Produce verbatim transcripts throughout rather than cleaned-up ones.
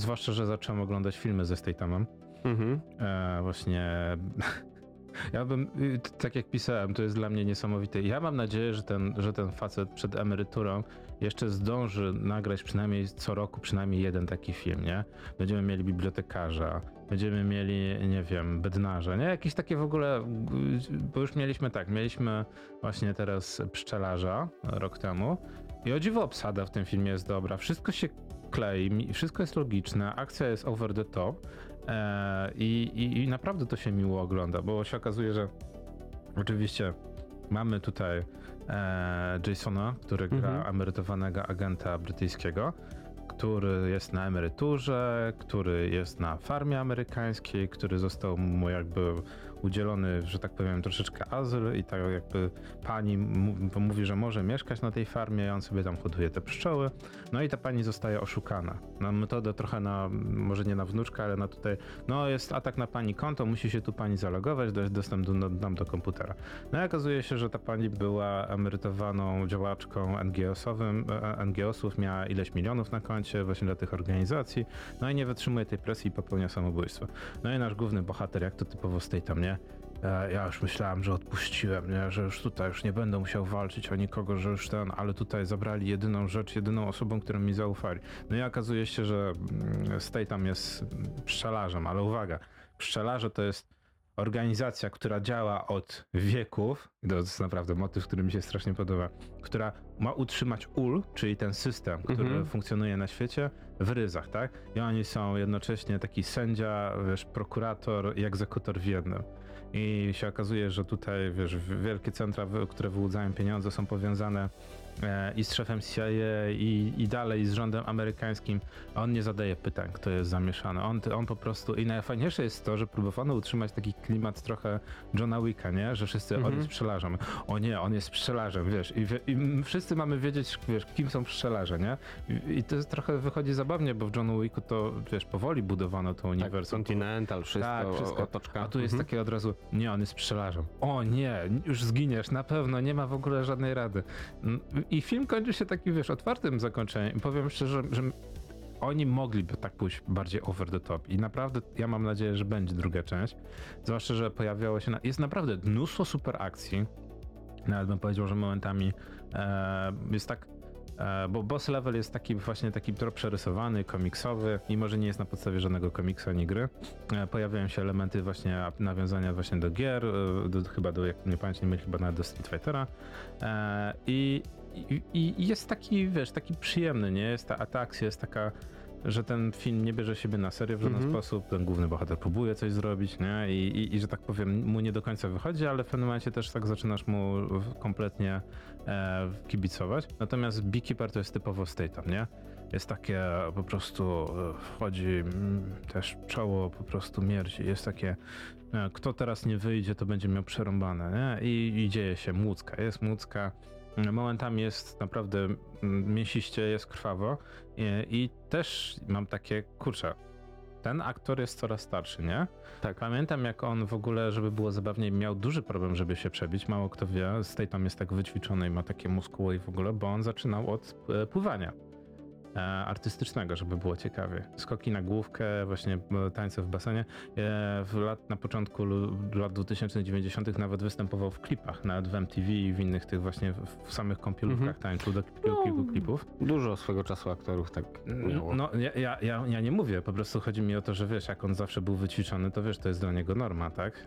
zwłaszcza, że zacząłem oglądać filmy ze Stathamem. Mhm. E, właśnie... Ja bym, tak jak pisałem, to jest dla mnie niesamowite. Ja mam nadzieję, że ten, że ten facet przed emeryturą jeszcze zdąży nagrać przynajmniej co roku przynajmniej jeden taki film, nie? Będziemy mieli bibliotekarza, będziemy mieli, nie wiem, bednarza, nie? Jakieś takie w ogóle, bo już mieliśmy tak, mieliśmy właśnie teraz pszczelarza rok temu i o dziwo obsada w tym filmie jest dobra, wszystko się klei, wszystko jest logiczne, akcja jest over the top. I, i, I naprawdę to się miło ogląda, bo się okazuje, że oczywiście mamy tutaj e, Jasona, który gra mhm. emerytowanego agenta brytyjskiego, który jest na emeryturze, który jest na farmie amerykańskiej, który został mu jakby udzielony, że tak powiem, troszeczkę azyl i tak jakby pani mówi, że może mieszkać na tej farmie i on sobie tam hoduje te pszczoły. No i ta pani zostaje oszukana. Na metodę trochę na, może nie na wnuczkę, ale na tutaj, no jest atak na pani konto, musi się tu pani zalogować, dać dostęp do, nam do komputera. No i okazuje się, że ta pani była emerytowaną działaczką en gie osowym, en gie osów, miała ileś milionów na koncie właśnie dla tych organizacji, no i nie wytrzymuje tej presji i popełnia samobójstwo. No i nasz główny bohater, jak to typowo Statham, nie? Ja już myślałem, że odpuściłem, nie? Że już tutaj już nie będę musiał walczyć o nikogo, że już ten, ale tutaj zabrali jedyną rzecz, jedyną osobą, którą mi zaufali. No i okazuje się, że Statham jest pszczelarzem, ale uwaga, pszczelarze to jest organizacja, która działa od wieków, to jest naprawdę motyw, który mi się strasznie podoba, która ma utrzymać U L, czyli ten system, który mhm. funkcjonuje na świecie, w ryzach, tak? I oni są jednocześnie taki sędzia, wiesz, prokurator i egzekutor w jednym. I się okazuje, że tutaj, wiesz, wielkie centra, które wyłudzają pieniądze, są powiązane e, i z szefem C I A i, i dalej z rządem amerykańskim. A on nie zadaje pytań, kto jest zamieszany. On, on po prostu... I najfajniejsze jest to, że próbowano utrzymać taki klimat trochę Johna Wicka, nie? Że wszyscy, mhm. on jest pszczelarzem. O nie, on jest pszczelarzem, wiesz. I, i wszyscy mamy wiedzieć, wiesz, kim są pszczelarze, nie? I, i to jest trochę wychodzi zabawnie, bo w Johnu Wicku to, wiesz, powoli budowano to uniwersum. Tak, Continental, wszystko, tak, wszystko. Otoczka. A tu jest mhm. takie od razu, nie, on jest pszczelarzem. O nie, już zginiesz, na pewno, nie ma w ogóle żadnej rady. I film kończy się takim, wiesz, otwartym zakończeniem. Powiem szczerze, że oni mogliby tak pójść bardziej over the top i naprawdę ja mam nadzieję, że będzie druga część. Zwłaszcza, że pojawiało się, na... jest naprawdę mnóstwo super akcji. Nawet bym powiedział, że momentami e, jest tak, e, bo boss level jest taki właśnie taki trochę przerysowany, komiksowy, mimo że nie jest na podstawie żadnego komiksu ani gry. E, pojawiają się elementy właśnie nawiązania właśnie do gier, do, chyba do, jak nie pamiętam, nie chyba nawet do Street Fightera. E, i, i, I jest taki, wiesz, taki przyjemny, nie? Jest ta, ta akcja jest taka, że ten film nie bierze siebie na serio w żaden mm-hmm. sposób, ten główny bohater próbuje coś zrobić, nie? I, i, i że tak powiem, mu nie do końca wychodzi, ale w pewnym momencie też tak zaczynasz mu kompletnie e, kibicować. Natomiast Beekeeper to jest typowo Statham, nie? Jest takie po prostu, wchodzi też czoło, po prostu mierdzi. Jest takie, kto teraz nie wyjdzie, to będzie miał przerąbane, nie? I, i dzieje się młódzka, jest młódzka. Momentami jest naprawdę mięsiście, jest krwawo i, i też mam takie, kurczę, ten aktor jest coraz starszy, nie? Tak. Pamiętam, jak on w ogóle, żeby było zabawniej, miał duży problem, żeby się przebić. Mało kto wie, Statham jest tak wyćwiczony i ma takie muskuły i w ogóle, bo on zaczynał od pływania artystycznego, żeby było ciekawie. Skoki na główkę, właśnie tańce w basenie. W lat, na początku lat dwutysięcznych, dziewięćdziesiątych nawet występował w klipach, nawet w M T V i w innych tych właśnie w samych kąpielówkach mm-hmm. tańczył do kilku no, klipów. Dużo swego czasu aktorów tak miało. No ja, ja, ja, ja nie mówię, po prostu chodzi mi o to, że wiesz, jak on zawsze był wyćwiczony, to wiesz, to jest dla niego norma, tak?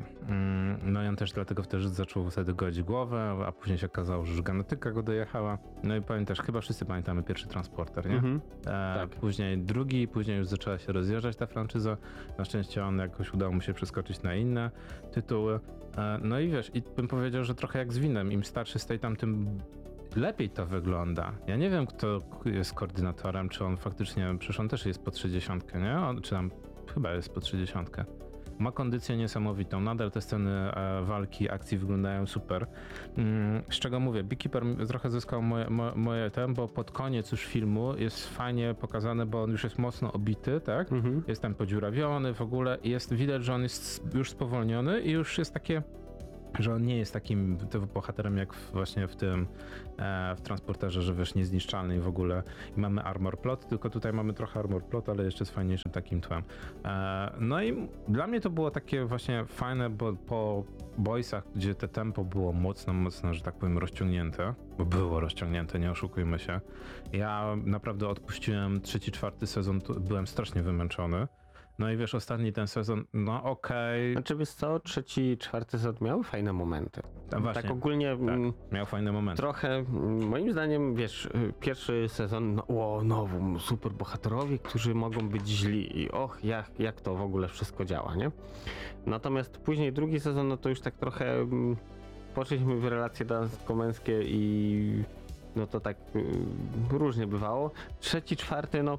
No i on też dlatego też zaczął wtedy godzić głowę, a później się okazało, że genetyka go dojechała. No i pamiętasz, chyba wszyscy pamiętamy pierwszy Transporter, nie? Mm-hmm. E, tak. Później drugi, później już zaczęła się rozjeżdżać ta franczyza. Na szczęście on jakoś udało mu się przeskoczyć na inne tytuły. E, no i wiesz, i bym powiedział, że trochę jak z winem. Im starszy Statham, tym lepiej to wygląda. Ja nie wiem, kto jest koordynatorem, czy on faktycznie, przecież on też jest po trzydziestkę, nie? On, czy tam chyba jest po trzydziestkę. Ma kondycję niesamowitą, nadal te sceny e, walki, akcji wyglądają super. Mm, z czego mówię, Beekeeper trochę zyskał moje, mo, moje tem, bo pod koniec już filmu jest fajnie pokazane, bo on już jest mocno obity, tak? Mhm. Jest tam podziurawiony w ogóle i jest widać, że on jest już spowolniony i już jest takie że on nie jest takim bohaterem jak w, właśnie w tym e, w Transporterze, że wiesz, niezniszczalny i w ogóle i mamy armor plot, tylko tutaj mamy trochę armor plot, ale jeszcze z fajniejszym takim tłem. E, no i dla mnie to było takie właśnie fajne, bo po Boysach, gdzie te tempo było mocno, mocno, że tak powiem, rozciągnięte, bo było rozciągnięte, nie oszukujmy się. Ja naprawdę odpuściłem trzeci, czwarty sezon, byłem strasznie wymęczony. No i wiesz, ostatni ten sezon, no okej. Okay. Znaczy wiesz co, trzeci, czwarty sezon miały fajne momenty. No właśnie, tak ogólnie tak, miał fajne momenty. Trochę, moim zdaniem, wiesz, pierwszy sezon, no, o, no, super bohaterowie, którzy mogą być źli i och, jak, jak to w ogóle wszystko działa, nie? Natomiast później drugi sezon, no to już tak trochę m, poszliśmy w relacje damsko-męskie i no to tak y, różnie bywało. Trzeci, czwarty, no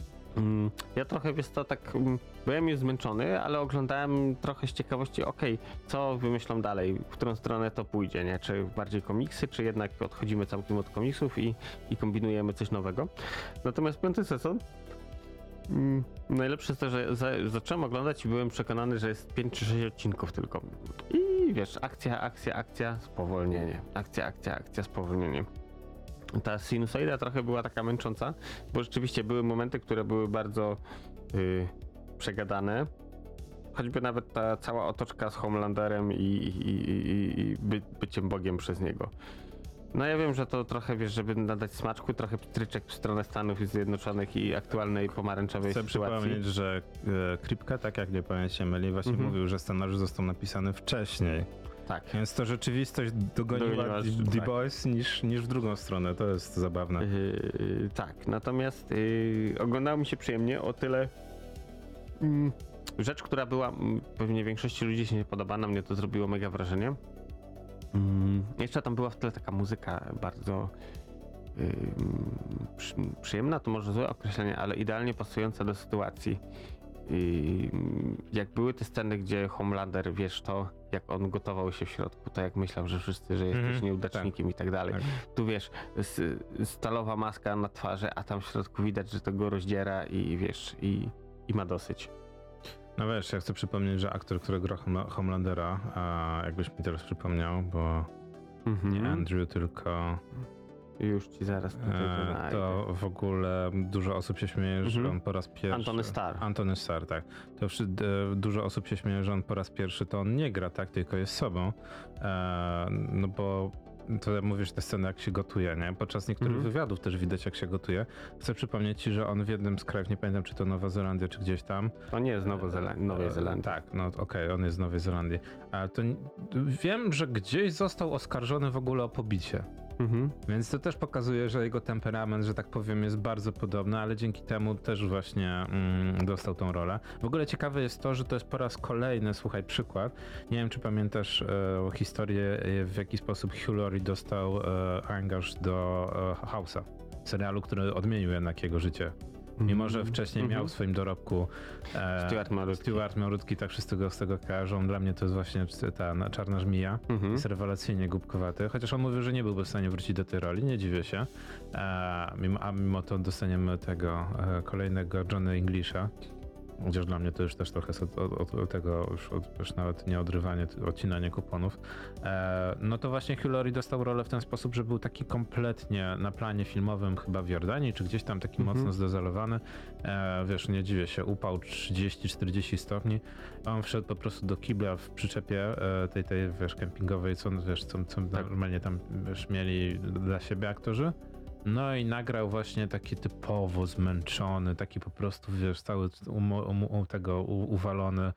ja trochę, wiesz co, tak byłem już zmęczony, ale oglądałem trochę z ciekawości, okej, okay, co wymyślą dalej, w którą stronę to pójdzie, nie? Czy bardziej komiksy, czy jednak odchodzimy całkiem od komiksów i, i kombinujemy coś nowego. Natomiast piąty sezon, mm, najlepsze jest to, że za, zacząłem oglądać i byłem przekonany, że jest pięć czy sześć odcinków tylko. I wiesz, akcja, akcja, akcja, spowolnienie. Akcja, akcja, akcja, spowolnienie. Ta sinusoida trochę była taka męcząca, bo rzeczywiście były momenty, które były bardzo yy, przegadane. Choćby nawet ta cała otoczka z Homelanderem i, i, i, i by, byciem Bogiem przez niego. No ja wiem, że to trochę, wiesz, żeby nadać smaczku, trochę pstryczek w stronę Stanów Zjednoczonych i aktualnej pomarańczowej Chcę sytuacji. Chcę przypomnieć, że e, Kripke, tak jak nie pamięć się myli, właśnie mm-hmm. mówił, że scenariusz został napisany wcześniej. Tak. Więc to rzeczywistość dogoniła The Boys niż, niż w drugą stronę. To jest zabawne. Yy, tak, natomiast yy, oglądało mi się przyjemnie o tyle. Yy, rzecz, która była yy, pewnie większości ludzi się nie podoba, na mnie to zrobiło mega wrażenie. Yy, jeszcze tam była w tle taka muzyka bardzo yy, przy, przyjemna, to może złe określenie, ale idealnie pasująca do sytuacji. I jak były te sceny, gdzie Homelander, wiesz to, jak on gotował się w środku, to jak myślał, że wszyscy, że jesteś mm, nieudacznikiem tak, i tak dalej. Tak. Tu wiesz, stalowa maska na twarzy, a tam w środku widać, że to go rozdziera i wiesz, i, i ma dosyć. No wiesz, ja chcę przypomnieć, że aktor, który gra Homelandera, a jakbyś mi teraz przypomniał, bo mm-hmm. nie Andrew, tylko... Już ci zaraz tutaj e, to w ogóle dużo osób się śmieje, mm-hmm. że on po raz pierwszy... Antony Starr. Antony Starr, tak. To już, e, dużo osób się śmieje, że on po raz pierwszy to on nie gra, tak, tylko jest sobą. E, no bo to mówisz te sceny, jak się gotuje, nie? Podczas niektórych mm-hmm. wywiadów też widać, jak się gotuje. Chcę przypomnieć ci, że on w jednym z krajów, nie pamiętam, czy to Nowa Zelandia, czy gdzieś tam. On nie jest z Nowej Zelandii. Nowej Zelandii. Tak, no okej, okay, on jest z Nowej Zelandii. A to wiem, że gdzieś został oskarżony w ogóle o pobicie. Mhm. Więc to też pokazuje, że jego temperament, że tak powiem, jest bardzo podobny, ale dzięki temu też właśnie mm, dostał tą rolę. W ogóle ciekawe jest to, że to jest po raz kolejny, słuchaj, przykład. Nie wiem, czy pamiętasz e, historię, e, w jaki sposób Hugh Laurie dostał e, angaż do e, House'a, serialu, który odmienił jednak jego życie. Mimo, że wcześniej mm-hmm. miał w swoim dorobku e, Stuart Marutki. Stuart Marutki, tak wszyscy go z tego kojarzą. Dla mnie to jest właśnie ta czarna żmija. Mm-hmm. Jest rewelacyjnie głupkowaty. Chociaż on mówił, że nie byłby w stanie wrócić do tej roli. Nie dziwię się. E, mimo, a mimo to dostaniemy tego e, kolejnego Johnny Englisha. Chociaż dla mnie to już też trochę jest od, od, od tego, już, od, już nawet nie odrywanie, odcinanie kuponów. E, no to właśnie Hugh Laurie dostał rolę w ten sposób, że był taki kompletnie na planie filmowym chyba w Jordanii, czy gdzieś tam taki mm-hmm. mocno zdezolowany. E, wiesz, nie dziwię się, upał trzydzieści czterdzieści stopni. On wszedł po prostu do kibla w przyczepie e, tej, tej, wiesz, kempingowej, co, wiesz, co, co tak. normalnie tam, wiesz, mieli dla siebie aktorzy. No i nagrał właśnie taki typowo zmęczony, taki po prostu, wiesz, cały um, um, um, tego u, uwalony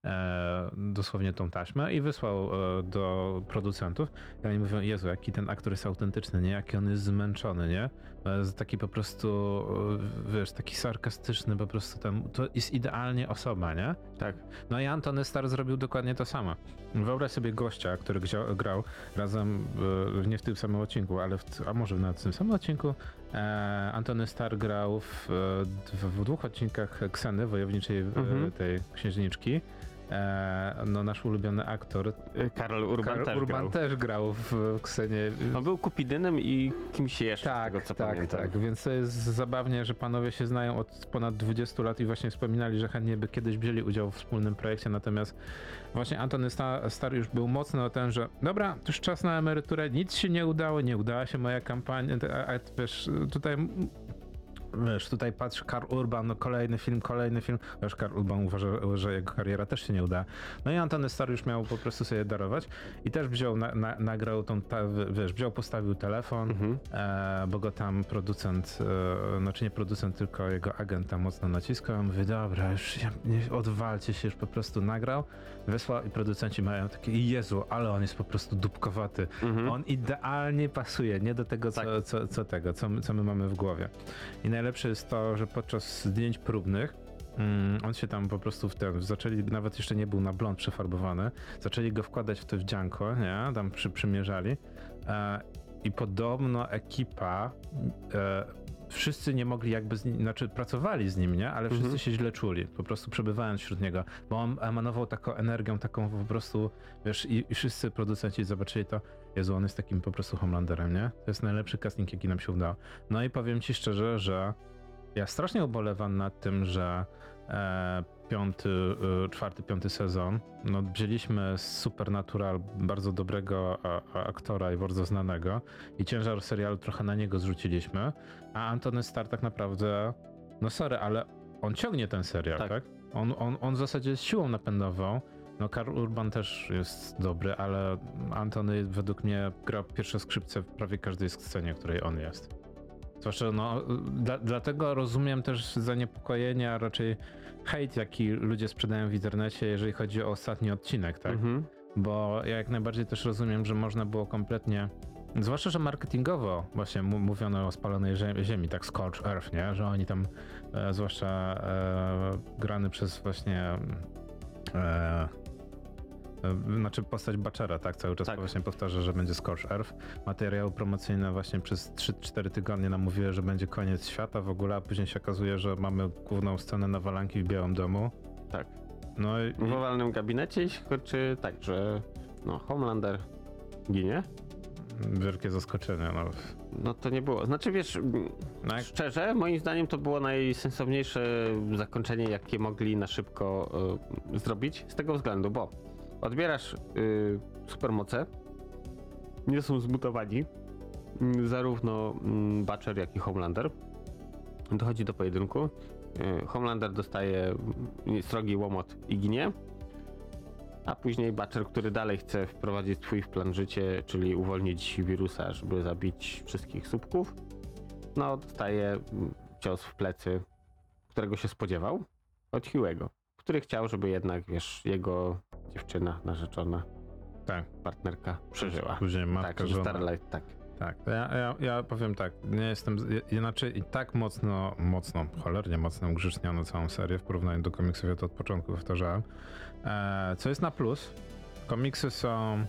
e, dosłownie tą taśmę i wysłał e, do producentów. I oni mówią, Jezu, jaki ten aktor jest autentyczny, nie? Jaki on jest zmęczony, nie? Jest taki po prostu, wiesz, taki sarkastyczny, po prostu tam, to jest idealnie osoba, nie? Tak. No i Antony Starr zrobił dokładnie to samo. Wyobraź sobie gościa, który gdzia- grał razem, e, nie w tym samym odcinku, ale w, a może nawet w tym samym odcinku. E, Antony Starr grał w, w, w dwóch odcinkach Kseny, wojowniczej mhm. tej księżniczki. e, no nasz ulubiony aktor Karol Urban, Karol też, Urban grał. też grał w Ksenie. On był Kupidynem i kimś jeszcze, Tak, z tego, co tak, pamiętam. tak, więc to jest zabawnie, że panowie się znają od ponad dwudziestu lat i właśnie wspominali, że chętnie by kiedyś wzięli udział w wspólnym projekcie, natomiast właśnie Antony Starr już był mocno o ten, że dobra, już czas na emeryturę, nic się nie udało, nie udała się moja kampania, a, a wiesz, tutaj wiesz, tutaj patrz, Karl Urban, no kolejny film, kolejny film, wiesz, Karl Urban uważa, że jego kariera też się nie uda. No i Antony Starr już miał po prostu sobie darować i też wziął, na, na, nagrał tą, ta, wiesz, wziął, postawił telefon, mhm. e, bo go tam producent, e, znaczy nie producent, tylko jego agent tam mocno naciskał, on mówi, dobra, już nie, odwalcie się, już po prostu nagrał, wysłał i producenci mają takie, Jezu, ale on jest po prostu dupkowaty. Mhm. On idealnie pasuje, nie do tego, co, tak. co, co tego, co, co my mamy w głowie. I najlepsze jest to, że podczas zdjęć próbnych mm, on się tam po prostu w tym, zaczęli, nawet jeszcze nie był na blond przefarbowany, zaczęli go wkładać w to wdzianko, nie? Tam przy, przymierzali e, i podobno ekipa e, wszyscy nie mogli jakby z nim, znaczy pracowali z nim, nie? Ale wszyscy mhm. się źle czuli, po prostu przebywając wśród niego, bo on emanował taką energią, taką po prostu, wiesz, i, i wszyscy producenci zobaczyli to, Jezu, on jest takim po prostu Homelanderem, nie? To jest najlepszy casting, jaki nam się udał. No i powiem ci szczerze, że ja strasznie ubolewam nad tym, że e, piąty, e, czwarty, piąty sezon, no wzięliśmy z Supernatural bardzo dobrego a, a, aktora i bardzo znanego i ciężar serialu trochę na niego zrzuciliśmy, a Antony Starr tak naprawdę, no sorry, ale on ciągnie ten serial, tak? tak? On, on, on w zasadzie jest siłą napędową. No Karl Urban też jest dobry, ale Antony według mnie gra pierwsze skrzypce w prawie każdej scenie, w której on jest. Zwłaszcza no, dla, dlatego rozumiem też zaniepokojenie, a raczej hejt, jaki ludzie sprzedają w internecie, jeżeli chodzi o ostatni odcinek, tak? Mhm. Bo ja jak najbardziej też rozumiem, że można było kompletnie, zwłaszcza, że marketingowo właśnie mówiono o spalonej ziemi, tak Scorched Earth, nie? Że oni tam, e, zwłaszcza e, grany przez właśnie e, znaczy postać Butchera, tak, cały czas tak. właśnie powtarza, że będzie Scorched Earth. Materiały promocyjne właśnie przez trzy cztery tygodnie nam mówiły, że będzie koniec świata w ogóle, a później się okazuje, że mamy główną scenę nawalanki w Białym Domu. Tak. No i... W owalnym gabinecie, czy tak, że no, Homelander ginie? Wielkie zaskoczenie. No. no to nie było. Znaczy wiesz, no jak... szczerze, moim zdaniem to było najsensowniejsze zakończenie, jakie mogli na szybko y, zrobić, z tego względu, bo odbierasz y, supermoce, nie są zmutowani, y, zarówno y, Butcher, jak i Homelander. Dochodzi do pojedynku. Y, Homelander dostaje y, srogi łomot i ginie, a później Butcher, który dalej chce wprowadzić swój plan życie, czyli uwolnić wirusa, żeby zabić wszystkich słupków, no dostaje y, cios w plecy, którego się spodziewał, od Hugh'ego, który chciał, żeby jednak, wiesz, jego dziewczyna, narzeczona, tak, partnerka przeżyła. Później matka, tak, żona. Starlight, tak. Tak, ja, ja, ja powiem tak, nie jestem, inaczej i tak mocno, mocno, cholernie mocno ugrzeczniony całą serię w porównaniu do komiksów, ja to od początku powtarzałem. E, co jest na plus, komiksy są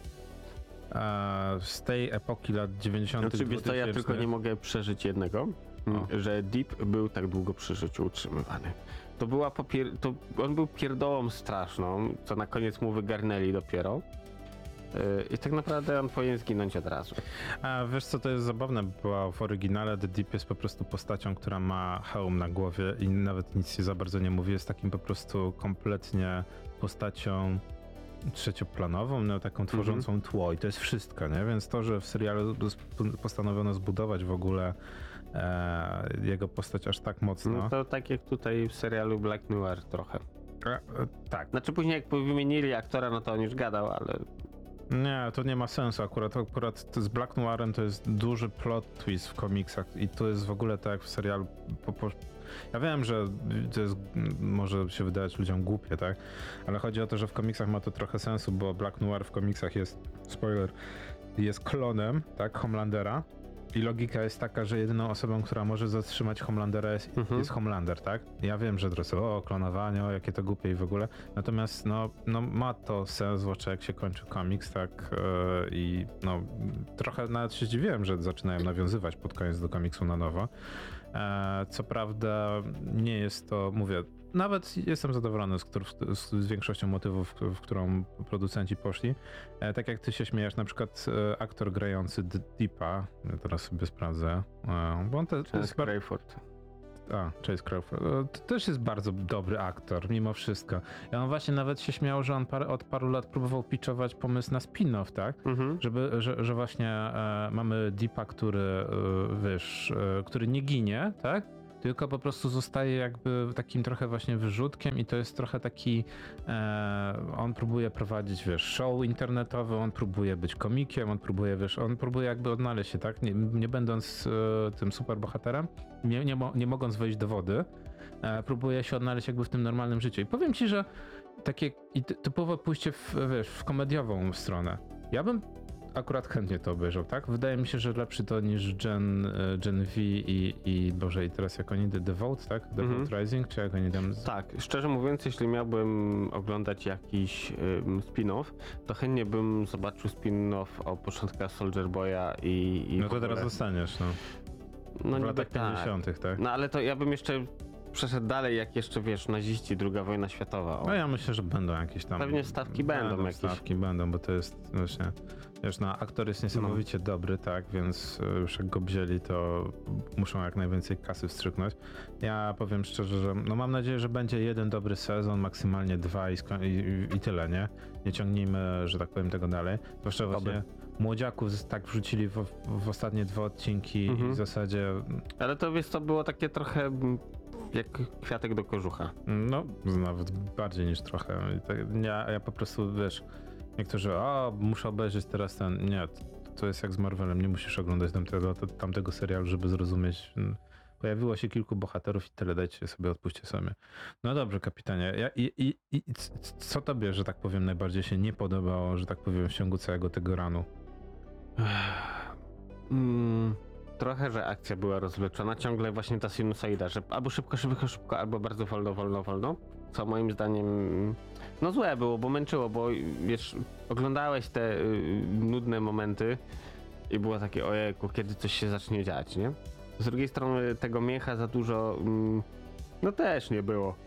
e, z tej epoki lat dziewięćdziesiątych. Znaczy, wiesz co, ja tylko nie mogę przeżyć jednego, o. że Deep był tak długo przy życiu utrzymywany. To była popier- to on był pierdołą straszną, co na koniec mu wygarnęli dopiero. Yy, I tak naprawdę on powinien zginąć od razu. A wiesz co, to jest zabawne, bo w oryginale The Deep jest po prostu postacią, która ma hełm na głowie i nawet nic się za bardzo nie mówi. Jest takim po prostu kompletnie postacią trzecioplanową, no, taką tworzącą mm-hmm. tło i to jest wszystko, nie? Więc to, że w serialu postanowiono zbudować w ogóle e, jego postać aż tak mocno. No to tak jak tutaj w serialu Black Noir trochę. E, e, tak. Znaczy później jak wymienili aktora, no to on już gadał, ale... Nie, to nie ma sensu. Akurat, akurat z Black Noirem to jest duży plot twist w komiksach i to jest w ogóle tak jak w serialu. Po, po, ja wiem, że to jest, może się wydawać ludziom głupie, tak? Ale chodzi o to, że w komiksach ma to trochę sensu, bo Black Noir w komiksach jest, spoiler, jest klonem, tak, Homelandera. I logika jest taka, że jedyną osobą, która może zatrzymać Homelandera jest, mhm. jest Homelander, tak? Ja wiem, że teraz o, klonowanie, o, jakie to głupie i w ogóle. Natomiast no, no ma to sens, zwłaszcza jak się kończy komiks, tak? Yy, I no trochę nawet się zdziwiłem, że zaczynają nawiązywać pod koniec do komiksu na nowo. E, co prawda nie jest to, mówię, nawet jestem zadowolony z, któr- z, z większością motywów, w którą producenci poszli. E, tak jak ty się śmiejesz, na przykład e, aktor grający D- Deepa, ja teraz sobie sprawdzę, e, bo on te, to jest... Crayford. A, Chase Crawford. To też jest bardzo dobry aktor, mimo wszystko. I on właśnie nawet się śmiał, że on par, od paru lat próbował pitchować pomysł na spin-off, tak? Mhm. Żeby, że, że właśnie e, mamy Deepa, który, e, wiesz, e, który nie ginie, tak? Tylko po prostu zostaje jakby takim trochę właśnie wyrzutkiem i to jest trochę taki, e, on próbuje prowadzić, wiesz, show internetowy, on próbuje być komikiem, on próbuje, wiesz, on próbuje jakby odnaleźć się, tak, nie, nie będąc e, tym superbohaterem, nie, nie, mo, nie mogąc wejść do wody, e, próbuje się odnaleźć jakby w tym normalnym życiu. I powiem ci, że takie typowe pójście w, wiesz, w komediową stronę. Ja bym akurat chętnie to obejrzał, tak? Wydaje mi się, że lepszy to niż Gen, Gen V i, i Boże, i teraz jak oni, The Devote, tak? The Devote mm-hmm. Rising, czy jak oni tam... Tak, szczerze mówiąc, jeśli miałbym oglądać jakiś ym, spin-off, to chętnie bym zobaczył spin-off o początkach Soldier Boya i... i no to teraz zostaniesz, no. no w latach pięćdziesiątych, tak? No ale to ja bym jeszcze przeszedł dalej, jak jeszcze, wiesz, naziści, druga wojna światowa. O. No ja myślę, że będą jakieś tam... Pewnie wstawki będą, będą jakieś. Wstawki będą, bo to jest właśnie... Wiesz, no aktor jest niesamowicie no. dobry, tak, więc już jak go wzięli, to muszą jak najwięcej kasy wstrzyknąć. Ja powiem szczerze, że no mam nadzieję, że będzie jeden dobry sezon, maksymalnie dwa i, sko- i, i tyle, nie? Nie ciągnijmy, że tak powiem, tego dalej. Zwłaszcza właśnie młodziaków tak wrzucili w, w ostatnie dwa odcinki mhm. i w zasadzie... Ale to wiesz, to było takie trochę... jak kwiatek do kożucha. No, nawet bardziej niż trochę. Ja, ja po prostu, wiesz, niektórzy, a muszę obejrzeć teraz ten, nie, to jest jak z Marvelem, nie musisz oglądać tamtego, tamtego serialu, żeby zrozumieć. Pojawiło się kilku bohaterów i tyle, dajcie sobie, odpuśćcie sobie. No dobrze, kapitanie, ja, i, i, i co tobie, że tak powiem, najbardziej się nie podobało, że tak powiem, w ciągu całego tego runu? Mm. Trochę, że akcja była rozwleczona, ciągle właśnie ta sinusoida, że albo szybko, szybko, szybko, albo bardzo wolno, wolno, wolno, co moim zdaniem no złe było, bo męczyło, bo wiesz, oglądałeś te y, nudne momenty i było takie ojejku, kiedy coś się zacznie dziać, nie? Z drugiej strony tego mięcha za dużo, mm, no też nie było.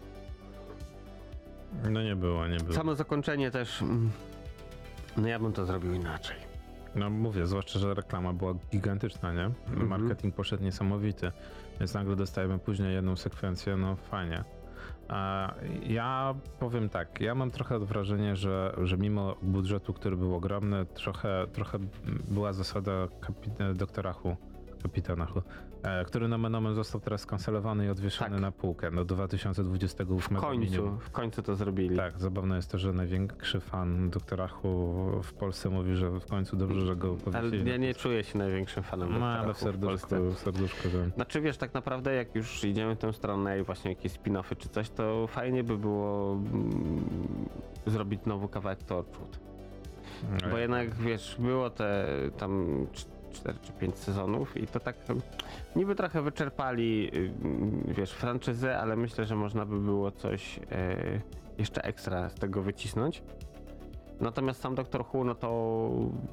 No nie było, nie było. Samo zakończenie też, mm, no ja bym to zrobił inaczej. No mówię, zwłaszcza, że reklama była gigantyczna, nie? Mm-hmm. Marketing poszedł niesamowity, więc nagle dostajemy później jedną sekwencję, no fajnie. A ja powiem tak, ja mam trochę wrażenie, że, że mimo budżetu, który był ogromny, trochę, trochę była zasada kapi- doktora Hu, kapitana Hu, e, który nomen omen został teraz skancelowany i odwieszony tak. na półkę do dwa tysiące dwudziestego ósmego. W końcu, minimum. w końcu to zrobili. Tak, zabawne jest to, że największy fan doktora Hu w Polsce mówi, że w końcu dobrze, że go powiesili. Ale ja nie czuję się największym fanem no, doktora ale w serduszku, w serduszku to... Znaczy wiesz, tak naprawdę jak już idziemy w tę stronę i właśnie jakieś spin-offy czy coś, to fajnie by było mm, zrobić znowu kawałek Torchwood. No, bo jednak wiesz, było te tam cztery czy pięć sezonów i to tak niby trochę wyczerpali, wiesz, franczyzę, ale myślę, że można by było coś e, jeszcze ekstra z tego wycisnąć. Natomiast sam doktor Who, no to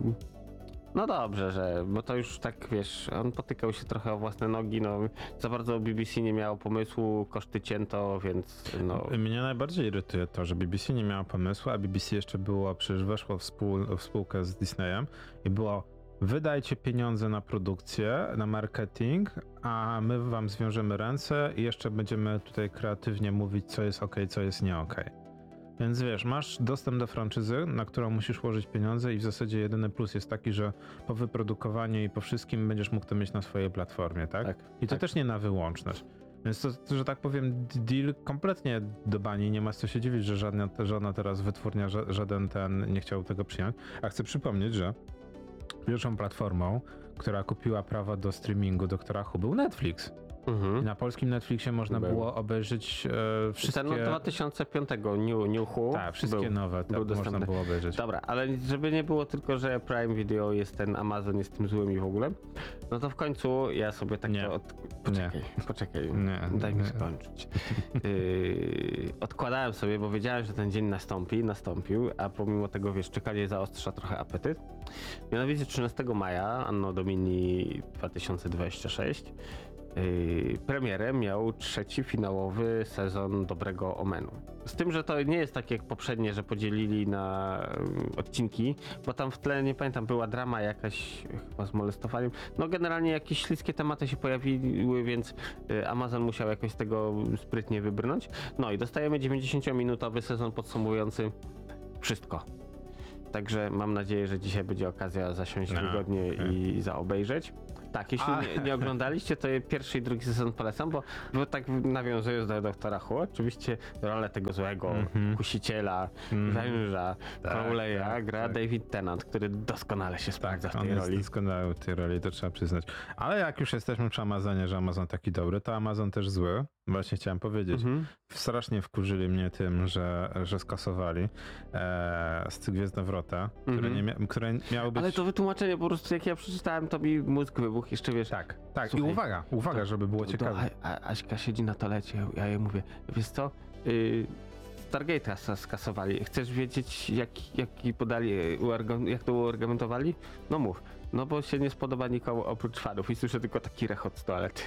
no dobrze, że, bo to już tak, wiesz, on potykał się trochę o własne nogi, no za bardzo B B C nie miało pomysłu, koszty cięto, więc no... Mnie najbardziej irytuje to, że B B C nie miało pomysłu, a B B C jeszcze było, przecież weszło w, spół, w spółkę z Disneyem i było wydajcie pieniądze na produkcję, na marketing, a my wam zwiążemy ręce i jeszcze będziemy tutaj kreatywnie mówić, co jest okej, co jest nie okej. Więc wiesz, masz dostęp do franczyzy, na którą musisz łożyć pieniądze i w zasadzie jedyny plus jest taki, że po wyprodukowaniu i po wszystkim będziesz mógł to mieć na swojej platformie, tak? tak I to tak. też nie na wyłączność. Więc to, że tak powiem, deal kompletnie do bani, nie ma co się dziwić, że żadna, żadna teraz wytwórnia, żaden ten nie chciał tego przyjąć. A chcę przypomnieć, że pierwszą platformą, która kupiła prawa do streamingu doktora Who, był Netflix. Mhm. I na polskim Netflixie można był. było obejrzeć e, wszystkie... Ten od dwa tysiące piątego New, New Who. Tak, wszystkie był, nowe tak, był można było obejrzeć. Dobra, ale żeby nie było tylko, że Prime Video jest ten Amazon, jest tym złym i w ogóle, no to w końcu ja sobie tak nie. to... Od... Poczekaj, nie. poczekaj, nie. daj mi nie. skończyć. yy, odkładałem sobie, bo wiedziałem, że ten dzień nastąpi, nastąpił, a pomimo tego, wiesz, czekanie zaostrza trochę apetyt. Mianowicie trzynastego maja, anno domini dwa tysiące dwudziestego szóstego, Yy, premierę miał trzeci finałowy sezon Dobrego Omenu. Z tym, że to nie jest tak jak poprzednie, że podzielili na yy, odcinki, bo tam w tle, nie pamiętam, była drama jakaś chyba z molestowaniem. No generalnie jakieś śliskie tematy się pojawiły, więc yy, Amazon musiał jakoś z tego sprytnie wybrnąć. No i dostajemy dziewięćdziesięciominutowy sezon podsumowujący wszystko. Także mam nadzieję, że dzisiaj będzie okazja zasiąść no, wygodnie okay. i zaobejrzeć. Tak, jeśli nie, nie oglądaliście, to pierwszy i drugi sezon polecam, bo, bo tak nawiązując do doktora Who, oczywiście rolę tego złego mm-hmm. kusiciela, mm-hmm. węża, tak, Crowley'a tak, gra tak. David Tennant, który doskonale się sprawdza tak, w tej on roli. Jest doskonały w tej roli, to trzeba przyznać. Ale jak już jesteśmy przy Amazonie, że Amazon taki dobry, to Amazon też zły. Właśnie chciałem powiedzieć. Mm-hmm. Strasznie wkurzyli mnie tym, że, że skasowali e, z Gwiezdnowrota, mm-hmm. które, nie mia- które miały być... Ale to wytłumaczenie po prostu, jak ja przeczytałem, to mi mózg wybuchł jeszcze, wiesz. Tak, tak. Słuchaj, I uwaga, uwaga, to, żeby było to, ciekawe. To, a, Aśka siedzi na toalecie, ja jej mówię, wiesz co, yy, Stargate'a skasowali. Chcesz wiedzieć, jak, jaki podali, jak to uargumentowali? No mów. No bo się nie spodoba nikomu oprócz fanów i słyszę tylko taki rechot z toalety.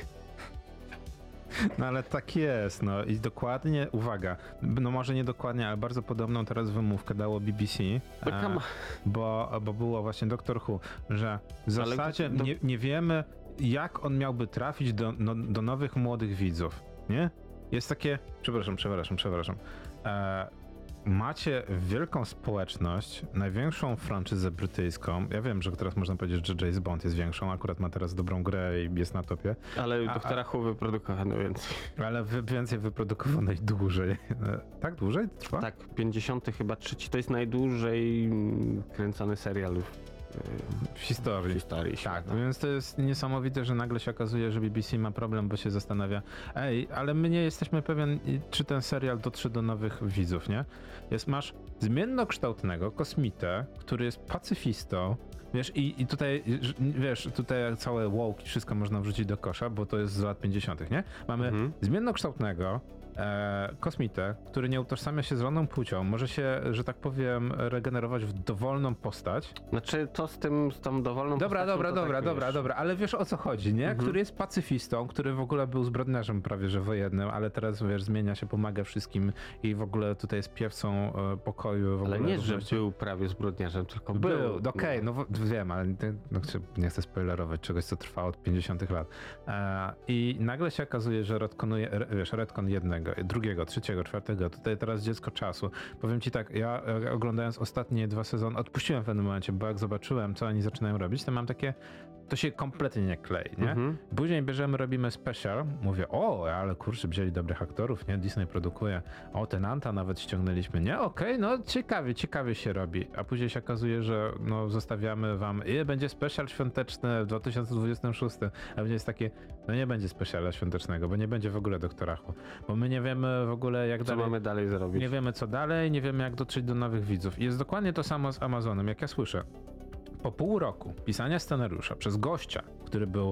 No ale tak jest, no i dokładnie, uwaga, no może nie dokładnie, ale bardzo podobną teraz wymówkę dało B B C, e, bo, bo było właśnie Doctor Who, że w zasadzie do... nie, nie wiemy, jak on miałby trafić do, no, do nowych młodych widzów, nie? Jest takie, przepraszam, przepraszam, przepraszam, e, macie wielką społeczność, największą franczyzę brytyjską. Ja wiem, że teraz można powiedzieć, że James Bond jest większą, akurat ma teraz dobrą grę i jest na topie. Ale a, Doktora Who wyprodukowano więcej. Ale wy, więcej wyprodukowano i dłużej. Tak? Dłużej trwa? Tak, pięćdziesiąty chyba trzeci. To jest najdłużej kręcony serial w historii. W historii tak, no. Więc to jest niesamowite, że nagle się okazuje, że B B C ma problem, bo się zastanawia, ej, ale my nie jesteśmy pewien, czy ten serial dotrze do nowych widzów, nie? Jest, masz zmiennokształtnego kosmitę, który jest pacyfistą, wiesz, i, i tutaj, wiesz, tutaj całe woke, wszystko można wrzucić do kosza, bo to jest z lat pięćdziesiątych, nie? Mamy mhm. zmiennokształtnego E, kosmitę, który nie utożsamia się z żadną płcią, może się, że tak powiem, regenerować w dowolną postać. Znaczy to z tym, z tą dowolną dobra, postacią... Dobra, dobra, tak dobra, wiesz. dobra, ale wiesz o co chodzi, nie? Mhm. Który jest pacyfistą, który w ogóle był zbrodniarzem prawie że wojennym, ale teraz, wiesz, zmienia się, pomaga wszystkim i w ogóle tutaj jest piewcą e, pokoju. W ale ogóle nie, że był prawie zbrodniarzem, tylko był. Był, okej, okay, no. no wiem, ale no, nie chcę spoilerować czegoś, co trwa od pięćdziesiątych lat. E, I nagle się okazuje, że retkonuje, wiesz, retcon jednego, drugiego, trzeciego, czwartego, tutaj teraz dziecko czasu. Powiem ci tak, ja oglądając ostatnie dwa sezony, odpuściłem w pewnym momencie, bo jak zobaczyłem, co oni zaczynają robić, to mam takie, to się kompletnie nie klei, nie? Mhm. Później bierzemy, robimy special, mówię, o, ale kurczę, wzięli dobrych aktorów, nie? Disney produkuje, o, Tenanta nawet ściągnęliśmy, nie? Okej, okay, no ciekawie, ciekawie się robi, a później się okazuje, że no zostawiamy wam, i będzie special świąteczny w dwa tysiące dwudziestym szóstym, a będzie jest takie, no nie będzie speciala świątecznego, bo nie będzie w ogóle Doktora Who, bo my nie wiemy w ogóle jak co dalej, mamy dalej zrobić. Nie wiemy co dalej, nie wiemy jak dotrzeć do nowych widzów. I jest dokładnie to samo z Amazonem, jak ja słyszę. Po pół roku pisania scenariusza przez gościa, który był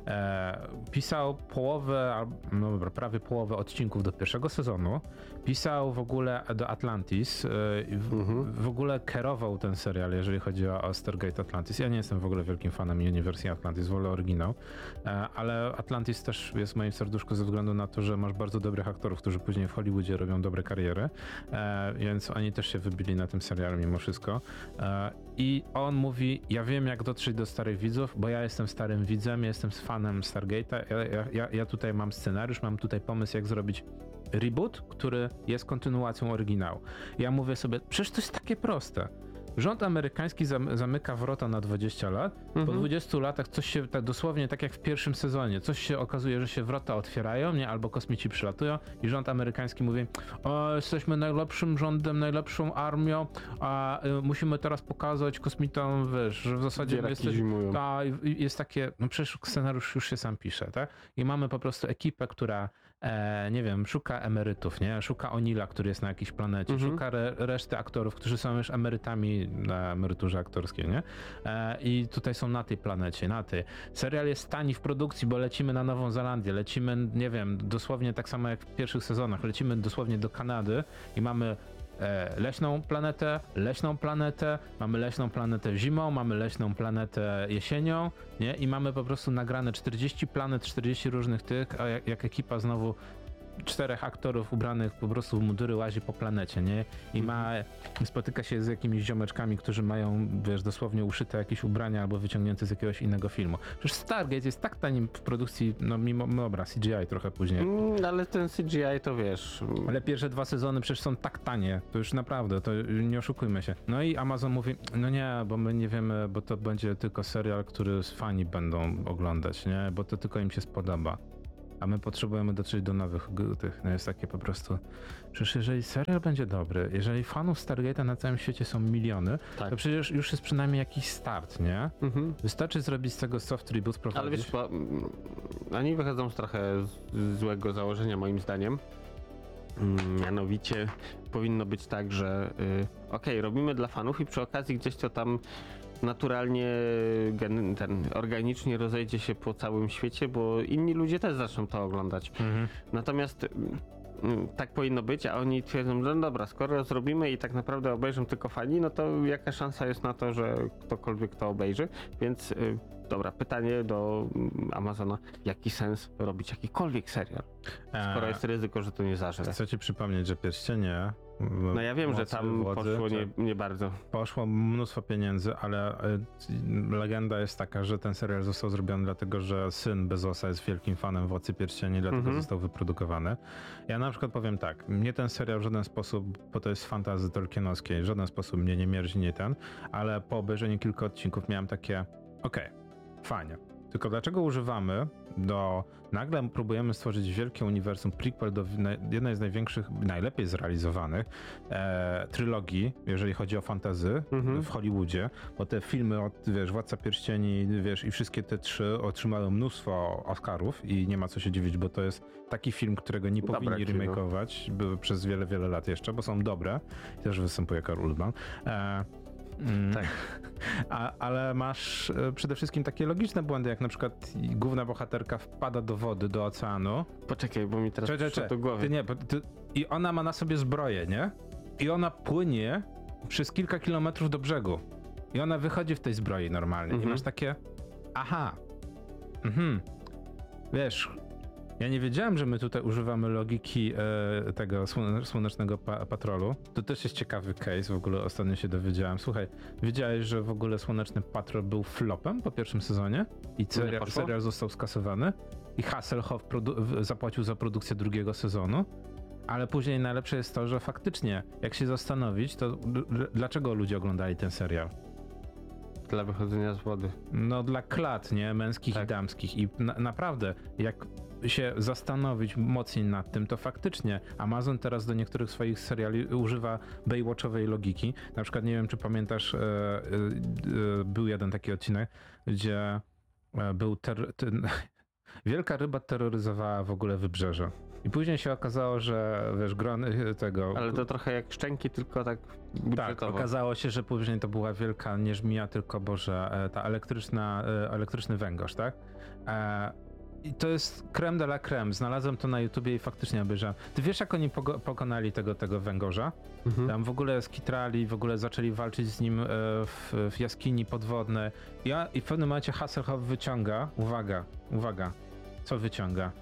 e, pisał połowę, no dobra, prawie połowę odcinków do pierwszego sezonu, pisał w ogóle do Atlantis, e, w, mhm. w ogóle kierował ten serial, jeżeli chodzi o, o Stargate Atlantis. Ja nie jestem w ogóle wielkim fanem Uniwersji Atlantis, wolę oryginał, e, ale Atlantis też jest w moim serduszku ze względu na to, że masz bardzo dobrych aktorów, którzy później w Hollywoodzie robią dobre kariery, e, więc oni też się wybili na tym serialu mimo wszystko. E, I on mówi, ja wiem jak dotrzeć do starych widzów, bo ja jestem starym widzem, jestem fanem Stargate'a, ja, ja, ja tutaj mam scenariusz, mam tutaj pomysł jak zrobić reboot, który jest kontynuacją oryginału. Ja mówię sobie, przecież to jest takie proste. Rząd amerykański zam- zamyka wrota na dwadzieścia lat, mhm. po dwudziestu latach coś się, tak dosłownie tak jak w pierwszym sezonie, coś się okazuje, że się wrota otwierają, nie, albo kosmici przylatują i rząd amerykański mówi, o, jesteśmy najlepszym rządem, najlepszą armią, a y, musimy teraz pokazać kosmitom, wiesz, że w zasadzie jesteś, ta, jest takie, no przecież scenariusz już się sam pisze, tak? I mamy po prostu ekipę, która E, nie wiem, szuka emerytów, nie? Szuka O'Neilla, który jest na jakiejś planecie, mhm. szuka re, reszty aktorów, którzy są już emerytami na emeryturze aktorskiej, nie? E, I tutaj są na tej planecie, na tej. Serial jest tani w produkcji, bo lecimy na Nową Zelandię, lecimy, nie wiem, dosłownie tak samo jak w pierwszych sezonach, lecimy dosłownie do Kanady i mamy e, leśną planetę, leśną planetę, mamy leśną planetę zimą, mamy leśną planetę jesienią, nie? I mamy po prostu nagrane czterdzieści planet, czterdzieści różnych tych, a jak, jak ekipa znowu czterech aktorów ubranych po prostu w mundury łazi po planecie, nie? I ma, spotyka się z jakimiś ziomeczkami, którzy mają, wiesz, dosłownie uszyte jakieś ubrania albo wyciągnięte z jakiegoś innego filmu. Przecież Stargate jest tak tanim w produkcji, no mimo, no dobra, C G I trochę później. Mm, ale ten C G I to wiesz... Ale pierwsze dwa sezony przecież są tak tanie, to już naprawdę, to nie oszukujmy się. No i Amazon mówi, no nie, bo my nie wiemy, bo to będzie tylko serial, który fani będą oglądać, nie? Bo to tylko im się spodoba. A my potrzebujemy dotrzeć do nowych tych. No jest takie po prostu. Przecież jeżeli serial będzie dobry, jeżeli fanów Stargate'a na całym świecie są miliony, tak. to przecież już jest przynajmniej jakiś start, nie? Mhm. Wystarczy zrobić z tego soft reboot, prowadzić. Ale wiesz, bo oni wychodzą z trochę z złego założenia moim zdaniem. Mianowicie powinno być tak, że yy, okej, okay, robimy dla fanów i przy okazji gdzieś to tam naturalnie, gen, ten, organicznie rozejdzie się po całym świecie, bo inni ludzie też zaczną to oglądać. Mhm. Natomiast mm, tak powinno być, a oni twierdzą, że no dobra, skoro zrobimy i tak naprawdę obejrzą tylko fani, no to jaka szansa jest na to, że ktokolwiek to obejrzy, więc y, dobra, pytanie do Amazona, jaki sens robić jakikolwiek serial, skoro jest ryzyko, że to nie zażre. Chcę ci przypomnieć, że Pierścienie... No ja wiem, że tam wodzy, poszło nie, nie bardzo. Poszło mnóstwo pieniędzy, ale legenda jest taka, że ten serial został zrobiony dlatego, że syn Bezosa jest wielkim fanem Władcy Pierścieni, dlatego mm-hmm. został wyprodukowany. Ja na przykład powiem tak, mnie ten serial w żaden sposób, bo to jest fantasy tolkienowskiej, w żaden sposób mnie nie mierzi, nie ten, ale po obejrzeniu kilku odcinków miałem takie, okej, okay, fajnie. Tylko dlaczego używamy do... Nagle próbujemy stworzyć wielkie uniwersum, prequel do jednej z największych, najlepiej zrealizowanych e, trylogii, jeżeli chodzi o fantasy mm-hmm. w Hollywoodzie, bo te filmy od, wiesz, Władca Pierścieni, wiesz, i wszystkie te trzy otrzymały mnóstwo Oscarów i nie ma co się dziwić, bo to jest taki film, którego nie powinni remake'ować przez wiele, wiele lat jeszcze, bo są dobre. I też występuje Karl Urban. E, Mm. Tak. A, ale masz e, przede wszystkim takie logiczne błędy, jak na przykład główna bohaterka wpada do wody, do oceanu. Poczekaj, bo mi teraz przyszło do głowy. Ty nie, ty, i ona ma na sobie zbroję, nie? I ona płynie przez kilka kilometrów do brzegu. I ona wychodzi w tej zbroi normalnie. Mhm. I masz takie, aha, mhm, wiesz... Ja nie wiedziałem, że my tutaj używamy logiki e, tego Słonecznego pa- Patrolu. To też jest ciekawy case, w ogóle ostatnio się dowiedziałem. Słuchaj, wiedziałeś, że w ogóle Słoneczny Patrol był flopem po pierwszym sezonie? I serial, serial został skasowany? I Hasselhoff produ- zapłacił za produkcję drugiego sezonu? Ale później najlepsze jest to, że faktycznie, jak się zastanowić, to d- dlaczego ludzie oglądali ten serial? Dla wychodzenia z wody. No dla klat, nie? Męskich tak. i damskich. I na- naprawdę, jak się zastanowić mocniej nad tym, to faktycznie Amazon teraz do niektórych swoich seriali używa Baywatchowej logiki. Na przykład, nie wiem, czy pamiętasz, e, e, e, był jeden taki odcinek, gdzie e, był ter- ten, wielka ryba terroryzowała w ogóle wybrzeże. I później się okazało, że wiesz, grony tego... Ale to trochę jak Szczęki, tylko tak budżetowo. Tak, okazało się, że później to była wielka nie żmija, tylko Boże, ta elektryczna, elektryczny węgorz, tak? E, I to jest creme de la creme. Znalazłem to na YouTubie i faktycznie obejrzałem. Ty wiesz, jak oni pogo- pokonali tego, tego węgorza? Mhm. Tam w ogóle skitrali, w ogóle zaczęli walczyć z nim e, w, w jaskini podwodnej. Ja, I w pewnym momencie Hasselhoff wyciąga, uwaga, uwaga, co wyciąga?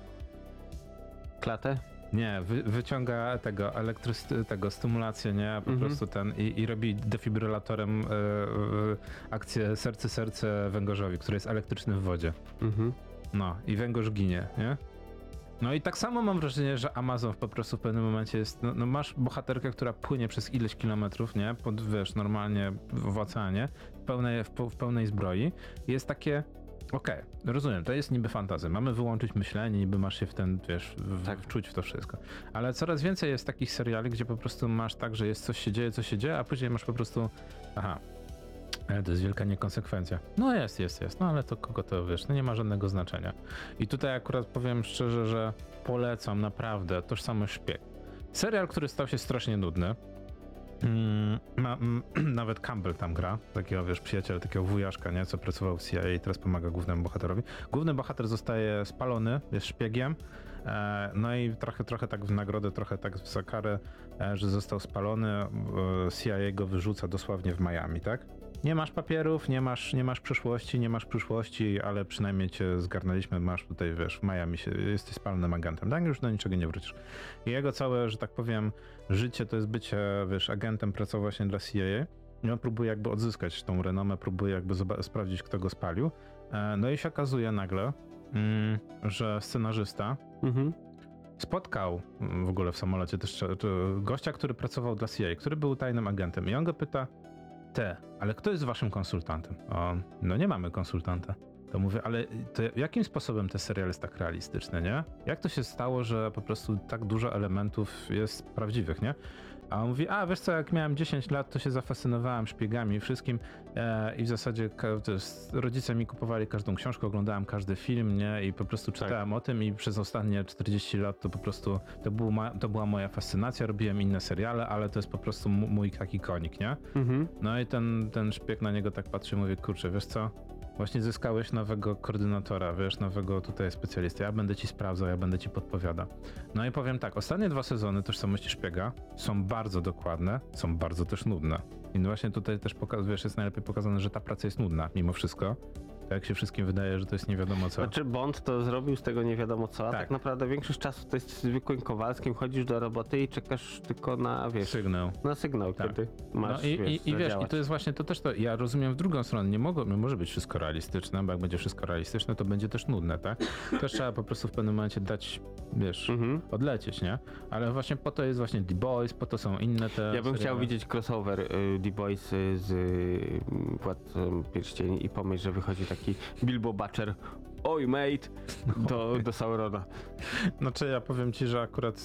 Klatę? Nie, wy, wyciąga tego, elektrys- tego stymulację, nie? Po mhm. prostu ten i, i robi defibrylatorem e, e, akcję serce-serce węgorzowi, który jest elektryczny w wodzie. Mhm. No i węgorz ginie, nie? No i tak samo mam wrażenie, że Amazon po prostu w pewnym momencie jest, no, no masz bohaterkę, która płynie przez ileś kilometrów, nie? Pod, wiesz, normalnie w oceanie, w pełnej, w, w pełnej zbroi. Jest takie, okej, okay, rozumiem, to jest niby fantazja, mamy wyłączyć myślenie, niby masz się w ten, wiesz, w, tak. wczuć w to wszystko. Ale coraz więcej jest takich seriali, gdzie po prostu masz tak, że jest coś się dzieje, coś się dzieje, a później masz po prostu, aha, to jest wielka niekonsekwencja. No jest, jest, jest, no ale to kogo to, wiesz, no nie ma żadnego znaczenia. I tutaj akurat powiem szczerze, że polecam naprawdę Tożsamość Szpieg. Serial, który stał się strasznie nudny. Mm, ma, m, nawet Campbell tam gra, takiego, wiesz, przyjaciela, takiego wujaszka, nie, co pracował w C I A i teraz pomaga głównemu bohaterowi. Główny bohater zostaje spalony, jest szpiegiem, e, no i trochę, trochę tak w nagrodę, trochę tak za karę, e, że został spalony, e, C I A go wyrzuca dosłownie w Miami, tak? Nie masz papierów, nie masz, nie masz przyszłości, nie masz przyszłości, ale przynajmniej cię zgarnęliśmy, masz tutaj, wiesz, w Miami się, jesteś spalonym agentem, tak? Już do niczego nie wrócisz. I jego całe, że tak powiem, życie to jest bycie, wiesz, agentem, pracował właśnie dla C I A i on próbuje jakby odzyskać tą renomę, próbuje jakby sprawdzić, kto go spalił. No i się okazuje nagle, mm, że scenarzysta mhm. spotkał w ogóle w samolocie też gościa, który pracował dla C I A, który był tajnym agentem i on go pyta, te, ale kto jest waszym konsultantem? O, no nie mamy konsultanta. To mówię, ale to jakim sposobem ten serial jest tak realistyczny, nie? Jak to się stało, że po prostu tak dużo elementów jest prawdziwych, nie? A on mówi, a wiesz co, jak miałem dziesięć lat, to się zafascynowałem szpiegami i wszystkim e, i w zasadzie ka- jest, rodzice mi kupowali każdą książkę, oglądałem każdy film, nie? I po prostu czytałem tak. o tym i przez ostatnie czterdzieści lat to po prostu, to, był ma, to była moja fascynacja, robiłem inne seriale, ale to jest po prostu m- mój taki konik, nie? Mhm. No i ten, ten szpieg na niego tak patrzy i mówi, kurczę, wiesz co? Właśnie zyskałeś nowego koordynatora, wiesz, nowego tutaj specjalisty. Ja będę ci sprawdzał, ja będę ci podpowiadał. No i powiem tak, ostatnie dwa sezony Tożsamości Szpiega są bardzo dokładne, są bardzo też nudne. I właśnie tutaj też poka- wiesz, jest najlepiej pokazane, że ta praca jest nudna mimo wszystko. Tak jak się wszystkim wydaje, że to jest nie wiadomo co. Znaczy Bond to zrobił z tego nie wiadomo co, a tak, tak naprawdę większość czasu to jest zwykłym Kowalskim, chodzisz do roboty i czekasz tylko na, wiesz... Sygnał. Na sygnał, tak. Kiedy masz, no i, wiesz, i, i wiesz, i to jest właśnie to też to, ja rozumiem w drugą stronę, nie, mogło, nie może być wszystko realistyczne, bo jak będzie wszystko realistyczne, to będzie też nudne, tak? Też trzeba po prostu w pewnym momencie dać, wiesz, mhm. odlecieć, nie? Ale właśnie po to jest właśnie The Boys, po to są inne te... Ja bym seriale. chciał widzieć crossover y, The Boys y, z y, Władcą Pierścieni i pomyśl, że wychodzi taki Bilbo Butcher, oj mate, do, do Saurona. Znaczy ja powiem ci, że akurat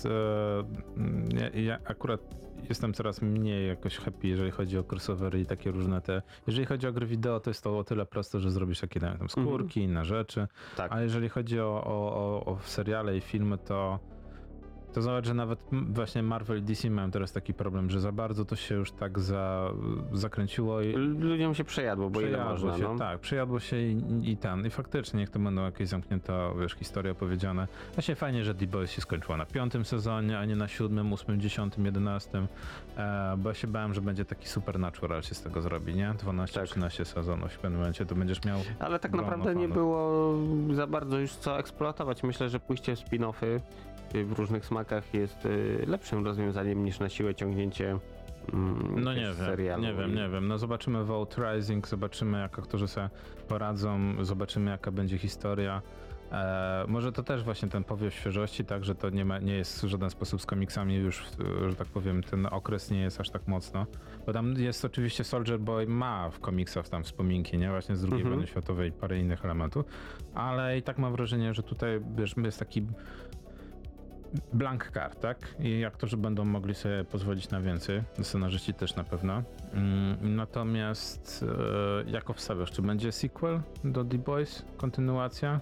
e, ja, ja akurat jestem coraz mniej jakoś happy, jeżeli chodzi o crossovery i takie różne te... Jeżeli chodzi o gry wideo, to jest to o tyle proste, że zrobisz takie tam skórki, mm-hmm. inne rzeczy, tak. A jeżeli chodzi o, o, o, o seriale i filmy, to to zobacz, że nawet właśnie Marvel i D C mają teraz taki problem, że za bardzo to się już tak za, zakręciło i... Ludziom się przejadło, bo przejadło ile można, się, no. Tak, przejadło się i, i ten. I faktycznie, niech to będą jakieś zamknięte, wiesz, historie opowiedziane. Właśnie fajnie, że The Boys się skończyło na piątym sezonie, a nie na siódmym, ósmym, dziesiątym, jedenastym, e, bo ja się bałem, że będzie taki Supernatural się z tego zrobi, nie? dwanaście trzynaście tak. sezonów w pewnym momencie to będziesz miał... Ale tak naprawdę fanów. Nie było za bardzo już co eksploatować. Myślę, że pójście w spin-offy w różnych smakach jest lepszym rozwiązaniem niż na siłę ciągnięcie mm, no nie wiem, serialu. nie wiem, nie wiem. No zobaczymy Vote Rising, zobaczymy jak aktorzy sobie poradzą, zobaczymy jaka będzie historia. E, może to też właśnie ten powiew świeżości, tak, że to nie, ma, nie jest w żaden sposób z komiksami już, że tak powiem, ten okres nie jest aż tak mocno. Bo tam jest oczywiście Soldier Boy ma w komiksach tam wspominki, nie? Właśnie z drugiej mhm. wojny światowej i parę innych elementów. Ale i tak mam wrażenie, że tutaj, wiesz, jest taki blank card, tak? I aktorzy będą mogli sobie pozwolić na więcej, scenarzyści też na pewno. Mm, natomiast e, jak obstawiasz, czy będzie sequel do The Boys? Kontynuacja?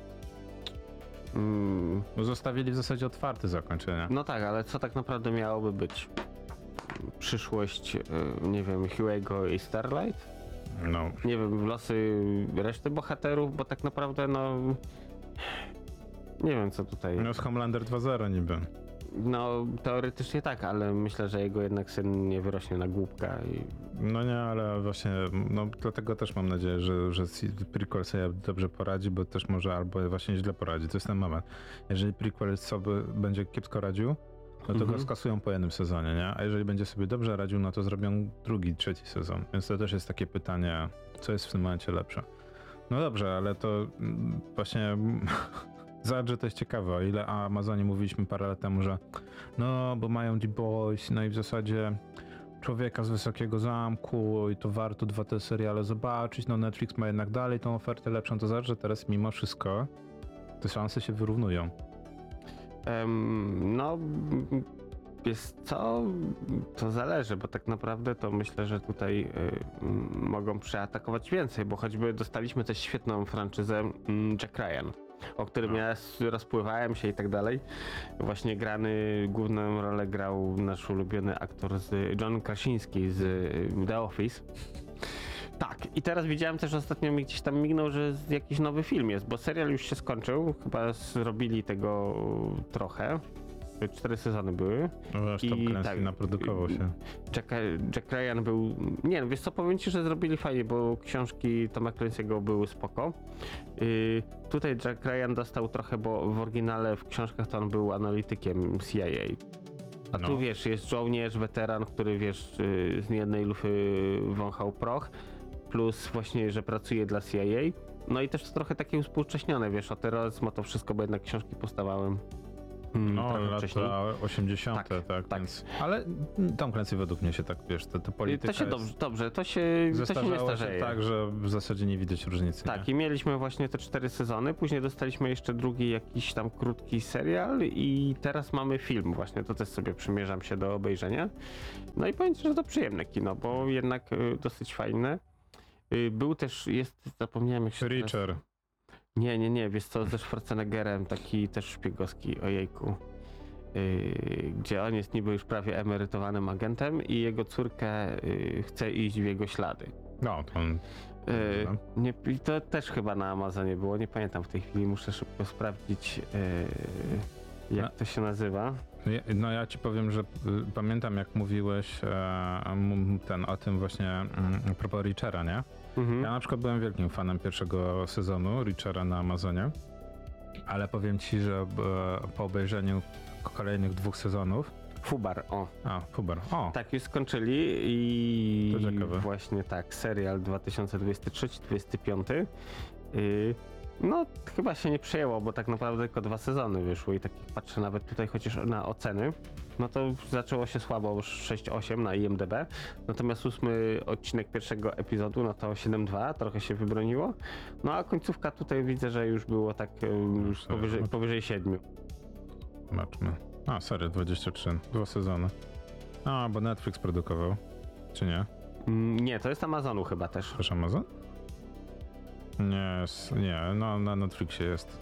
Mm. Bo zostawili w zasadzie otwarte zakończenie. No tak, ale co tak naprawdę miałoby być? Przyszłość, nie wiem, Hughego i Starlight? No. Nie wiem, losy reszty bohaterów, bo tak naprawdę no... Nie wiem co tutaj... No z Homelander dwa zero niby. No teoretycznie tak, ale myślę, że jego jednak syn nie wyrośnie na głupka i... No nie, ale właśnie, no dlatego też mam nadzieję, że, że prequel sobie dobrze poradzi, bo też może albo właśnie źle poradzi, to jest ten moment. Jeżeli prequel sobie będzie kiepsko radził, no to mhm. go skasują po jednym sezonie, nie? A jeżeli będzie sobie dobrze radził, no to zrobią drugi, trzeci sezon. Więc to też jest takie pytanie, co jest w tym momencie lepsze. No dobrze, ale to właśnie... Zobacz, że to jest ciekawe, o ile o Amazonie mówiliśmy parę lat temu, że no, bo mają The Boys, no i w zasadzie Człowieka z Wysokiego Zamku i to warto dwa te seriale zobaczyć, no Netflix ma jednak dalej tą ofertę lepszą, to zobacz, że teraz mimo wszystko te szanse się wyrównują. Um, no, wiesz co, to zależy, bo tak naprawdę to myślę, że tutaj y, y, mogą przeatakować więcej, bo choćby dostaliśmy też świetną franczyzę y, Jack Ryan. o którym No. ja rozpływałem się i tak dalej. Właśnie grany, główną rolę grał nasz ulubiony aktor z John Krasiński z y, The Office. Tak, i teraz widziałem też ostatnio mi gdzieś tam mignął, że jakiś nowy film jest, bo serial już się skończył, chyba zrobili tego trochę. Cztery sezony były. No, aż Tom I Clancy tak, naprodukował się. Jack, Jack Ryan był... Nie no, wiesz co, powiem ci, że zrobili fajnie, bo książki Toma Clancy'ego były spoko. Yy, tutaj Jack Ryan dostał trochę, bo w oryginale w książkach to on był analitykiem C I A. A No. tu wiesz, jest żołnierz, weteran, który wiesz, yy, z niejednej lufy wąchał proch, plus właśnie, że pracuje dla C I A. No i też to trochę takie uspółcześnione, wiesz, o terroryzm, o to wszystko, bo jednak książki powstawałem Hmm, No, trochę lata wcześniej. osiemdziesiąte, tak, tak, tak. Więc, ale Tom Clancy według mnie się tak, wiesz, to, to polityka To się jest, dobrze, dobrze, to się, to się nie zestarzała starzeje. się tak, że w zasadzie nie widać różnicy. Tak, nie? i mieliśmy właśnie te cztery sezony, później dostaliśmy jeszcze drugi jakiś tam krótki serial i teraz mamy film właśnie, to też sobie przymierzam się do obejrzenia. No i powiem ci, że to przyjemne kino, bo jednak y, dosyć fajne. Y, był też, jest, zapomniałem jak się teraz... Reacher. Nie, nie, nie, wiesz co, ze Schwarzeneggerem, taki też szpiegowski, ojejku. Yy, gdzie on jest niby już prawie emerytowanym agentem i jego córka yy, chce iść w jego ślady. No, to on... Yy, no. nie, i to też chyba na Amazonie było, nie pamiętam w tej chwili, muszę szybko sprawdzić yy, jak No. to się nazywa. Ja- No ja ci powiem, że y, pamiętam jak mówiłeś e, m- ten o tym właśnie mm, a propos Reachera, nie? Mhm. Ja na przykład byłem wielkim fanem pierwszego sezonu Reachera na Amazonie, ale powiem ci, że e, po obejrzeniu kolejnych dwóch sezonów, Fubar, o. a Fubar, o, Tak, już skończyli i To ciekawe. właśnie tak, serial dwa tysiące dwudziesty trzeci dwudziesty piąty. Yy, no chyba się nie przejęło, bo tak naprawdę tylko dwa sezony wyszły i tak jak patrzę nawet tutaj chociaż na oceny, no to zaczęło się słabo, już sześć osiem na I M D B, natomiast ósmy odcinek pierwszego epizodu, no to siedem dwa, trochę się wybroniło, no a końcówka tutaj widzę, że już było tak yy, już powyżej, powyżej siedmiu. zobaczmy. A, serial dwadzieścia trzy, dwa sezony. A, bo Netflix produkował, czy nie? Mm, nie, to jest Amazonu chyba też. Też Amazon? Nie, s- nie, no na Netflixie jest.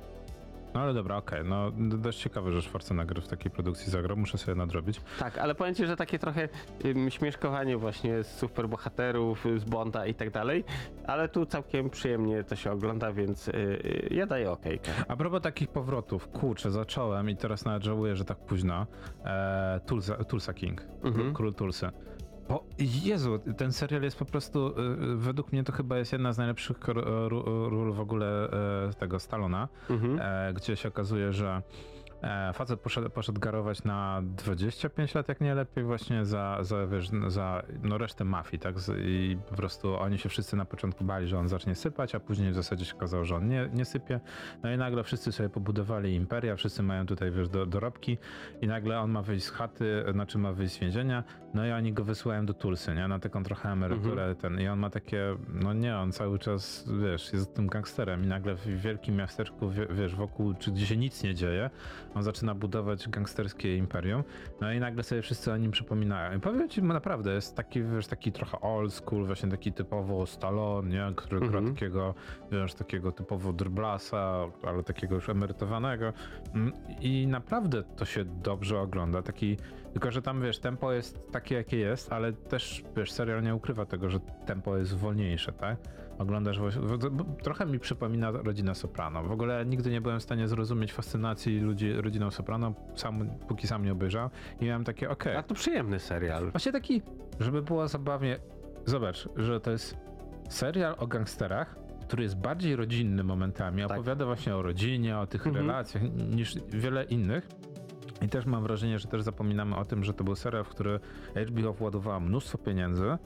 No ale dobra, okej, no d- dość ciekawe, że Schwarzenegger w takiej produkcji zagrał, muszę sobie nadrobić. Tak, ale powiem ci, że takie trochę ym, śmieszkowanie właśnie z superbohaterów, z Bonda i tak dalej, ale tu całkiem przyjemnie to się ogląda, więc yy, ja daję okejkę. A propos takich powrotów, kurczę, zacząłem i teraz nawet żałuję, że tak późno. E, Tulsa, Tulsa King, Mhm. Król Tulsy. Bo Jezu, ten serial jest po prostu, y, według mnie to chyba jest jedna z najlepszych ro- ro- ról w ogóle e, tego Stallona, Mhm. e, gdzie się okazuje, że e, facet poszedł, poszedł garować na dwadzieścia pięć lat, jak nie lepiej, właśnie za, za, wiesz, za no, resztę mafii, tak? Z, I po prostu oni się wszyscy na początku bali, że on zacznie sypać, a później w zasadzie się okazało, że on nie, nie sypie. No i nagle wszyscy sobie pobudowali imperia, wszyscy mają tutaj, wiesz, do, dorobki i nagle on ma wyjść z chaty, znaczy ma wyjść z więzienia, no i oni go wysyłają do Tulsy, nie? Na taką trochę emeryturę, Mhm. ten, i on ma takie, no nie, on cały czas, wiesz, jest tym gangsterem i nagle w wielkim miasteczku, wie- wiesz, wokół, czy gdzie się nic nie dzieje, on zaczyna budować gangsterskie imperium, no i nagle sobie wszyscy o nim przypominają. I powiem ci, naprawdę, jest taki, wiesz, taki trochę old school, właśnie taki typowo Stallone, nie? Który gra Mhm. takiego, wiesz, takiego typowo drblasa, ale takiego już emerytowanego. Mm, I naprawdę to się dobrze ogląda, taki, tylko że tam, wiesz, tempo jest takie, jakie jest, ale też, wiesz, serial nie ukrywa tego, że tempo jest wolniejsze, tak? Oglądasz, właśnie- bo- bo trochę mi przypomina Rodzina Soprano. W ogóle nigdy nie byłem w stanie zrozumieć fascynacji ludzi Rodziną Soprano, sam, póki sam nie obejrzał i miałem takie, okej. A to przyjemny serial. Właśnie taki, żeby było zabawnie. Zobacz, że to jest serial o gangsterach, który jest bardziej rodzinny momentami, Tak. opowiada właśnie o rodzinie, o tych Mhm. relacjach niż wiele innych. I też mam wrażenie, że też zapominamy o tym, że to był serial, w który H B O władowała mnóstwo pieniędzy,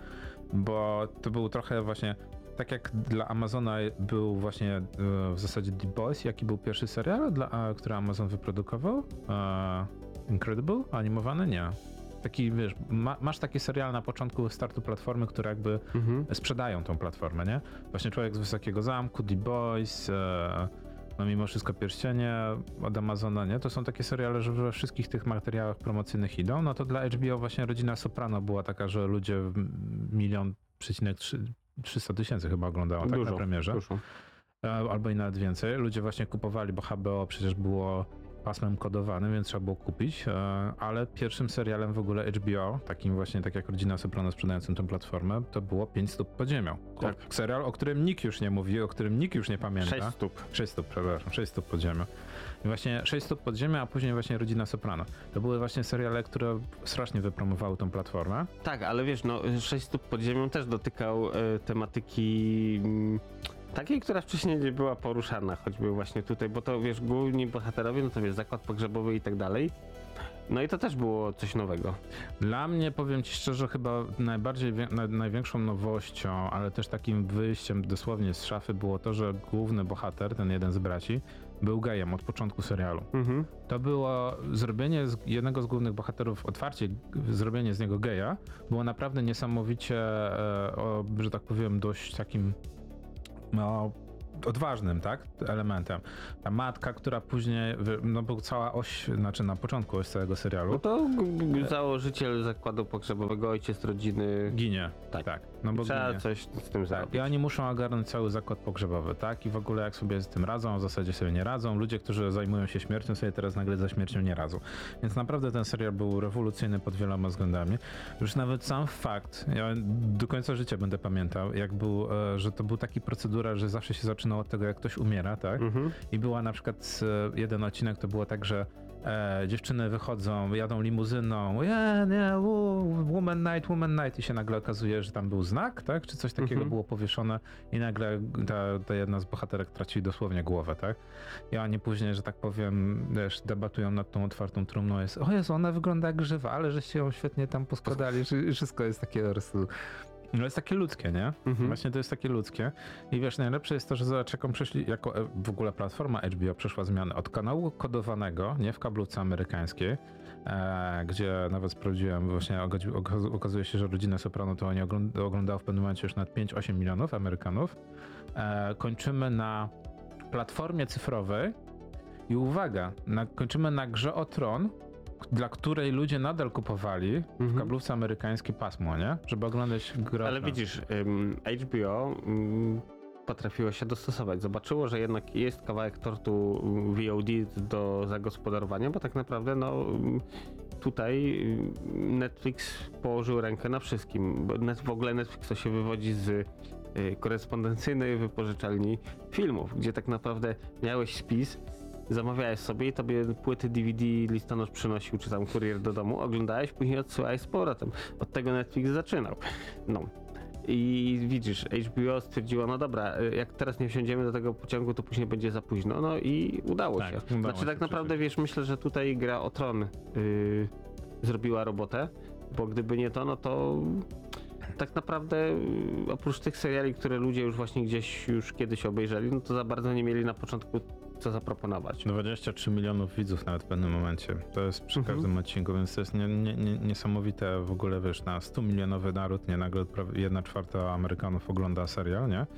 bo to był trochę właśnie tak jak dla Amazona był właśnie e, w zasadzie The Boys, jaki był pierwszy serial, dla, a, który Amazon wyprodukował? E, Incredible? Animowany? Nie. Taki, wiesz, ma, masz taki serial na początku startu platformy, które jakby Mhm. sprzedają tą platformę, nie? Właśnie Człowiek z Wysokiego Zamku, The Boys, e, no mimo wszystko Pierścienie od Amazona, nie? To są takie seriale, że we wszystkich tych materiałach promocyjnych idą, no to dla H B O właśnie Rodzina Soprano była taka, że ludzie milion przecinek trzy- trzysta tysięcy chyba oglądało, tak? Dużo, Na premierze. dużo. albo i nawet więcej. Ludzie właśnie kupowali, bo H B O przecież było pasmem kodowanym, więc trzeba było kupić, ale pierwszym serialem w ogóle H B O, takim właśnie tak jak Rodzina Soprano sprzedającym tę platformę, to było Pięć stóp pod ziemią. Tak. O, serial, o którym nikt już nie mówi, o którym nikt już nie pamięta. Sześć stóp. Sześć stóp, przepraszam, Sześć stóp pod ziemią. I właśnie Sześć stóp pod ziemią, a później właśnie Rodzina Soprano. To były właśnie seriale, które strasznie wypromowały tą platformę. Tak, ale wiesz, no Sześć stóp pod ziemią też dotykał e, tematyki m, takiej, która wcześniej nie była poruszana, choćby właśnie tutaj, bo to wiesz, główni bohaterowie, no to wiesz, zakład pogrzebowy i tak dalej. No i to też było coś nowego. Dla mnie, powiem ci szczerze, chyba najbardziej, na, największą nowością, ale też takim wyjściem dosłownie z szafy było to, że główny bohater, ten jeden z braci, był gejem od początku serialu. Mhm. To było zrobienie z jednego z głównych bohaterów, otwarcie zrobienie z niego geja, było naprawdę niesamowicie, e, o, że tak powiem, dość takim no, odważnym, tak, elementem. Ta matka, która później, no bo cała oś, znaczy na początku oś całego serialu. No to g- założyciel zakładu pogrzebowego, ojciec rodziny. Ginie. Tak. tak. No bo Trzeba ginie. coś z tym Tak. zrobić. I oni muszą ogarnąć cały zakład pogrzebowy, tak? I w ogóle jak sobie z tym radzą, w zasadzie sobie nie radzą. Ludzie, którzy zajmują się śmiercią, sobie teraz nagle za śmiercią nie radzą. Więc naprawdę ten serial był rewolucyjny pod wieloma względami. Już nawet sam fakt, ja do końca życia będę pamiętał, jak był, e, że to był taki procedura, że zawsze się zaczynało od tego, jak ktoś umiera, tak? Mhm. I była na przykład e, jeden odcinek, to było tak, że E, dziewczyny wychodzą, jadą limuzyną, nie, nie, u, woman night, woman night i się nagle okazuje, że tam był znak, tak? Czy coś takiego Mhm. było powieszone i nagle ta, ta jedna z bohaterek traci dosłownie głowę, tak? I oni później, że tak powiem, wiesz, debatują nad tą otwartą trumną, jest, o Jezu, ona wygląda jak żywa, ale żeście ją świetnie tam poskładali, że wszystko jest takie po prostu... No jest takie ludzkie, nie? Mhm. Właśnie to jest takie ludzkie. I wiesz, najlepsze jest to, że zobacz, jaką przeszli, jako e, w ogóle platforma H B O przeszła zmiany od kanału kodowanego, nie w kablówce amerykańskiej, e, gdzie nawet sprawdziłem, właśnie ogadzi- okaz- okazuje się, że Rodzinę Soprano to oni ogląd- oglądało w pewnym momencie już nad pięć osiem milionów Amerykanów. E, kończymy na platformie cyfrowej i uwaga, na, kończymy na grze o Tron, dla której ludzie nadal kupowali Mhm. w kablówce amerykańskie pasmo, nie? Żeby oglądać grę. Ale widzisz, ym, H B O ym, potrafiło się dostosować. Zobaczyło, że jednak jest kawałek tortu V O D do zagospodarowania, bo tak naprawdę no ym, tutaj ym, Netflix położył rękę na wszystkim. Bo net, w ogóle Netflix to się wywodzi z y, korespondencyjnej wypożyczalni filmów, gdzie tak naprawdę miałeś spis, zamawiałeś sobie i tobie płyty D V D listonosz przynosił, czy tam kurier do domu, oglądałeś, później odsyłałeś z powrotem. Od tego Netflix zaczynał. No. I widzisz, H B O stwierdziło, no dobra, jak teraz nie wsiądziemy do tego pociągu, to później będzie za późno. No i udało Tak, się. udało znaczy się tak naprawdę, wiesz, myślę, że tutaj gra o Tron yy, zrobiła robotę, bo gdyby nie to, no to tak naprawdę yy, oprócz tych seriali, które ludzie już właśnie gdzieś już kiedyś obejrzeli, no to za bardzo nie mieli na początku co zaproponować. dwadzieścia trzy milionów widzów nawet w pewnym momencie. To jest przy Mhm. każdym odcinku, więc to jest nie, nie, nie, niesamowite w ogóle, wiesz, na stu milionowy naród, nie nagle prawie jedna czwarta Amerykanów ogląda serial, nie?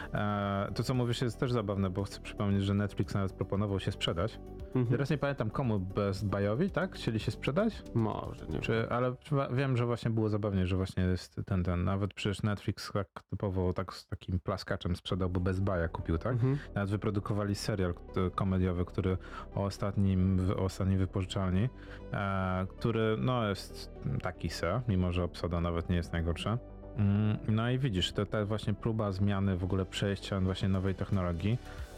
E, to, co mówisz, jest też zabawne, bo chcę przypomnieć, że Netflix nawet proponował się sprzedać. Mhm. Teraz nie pamiętam komu, Best Buyowi, tak? Chcieli się sprzedać? Może, nie Czy, ale wiem, że właśnie było zabawnie, że właśnie jest ten, ten, nawet przecież Netflix tak typowo tak z takim plaskaczem sprzedał, bo Best Buy'a kupił, tak? Mhm. Nawet wyprodukowali serial k- komediowy, który o ostatnim, o ostatniej wypożyczalni, e, który no jest taki se, mimo że obsada nawet nie jest najgorsza. Mm, no i widzisz, to ta właśnie próba zmiany, w ogóle przejścia właśnie nowej technologii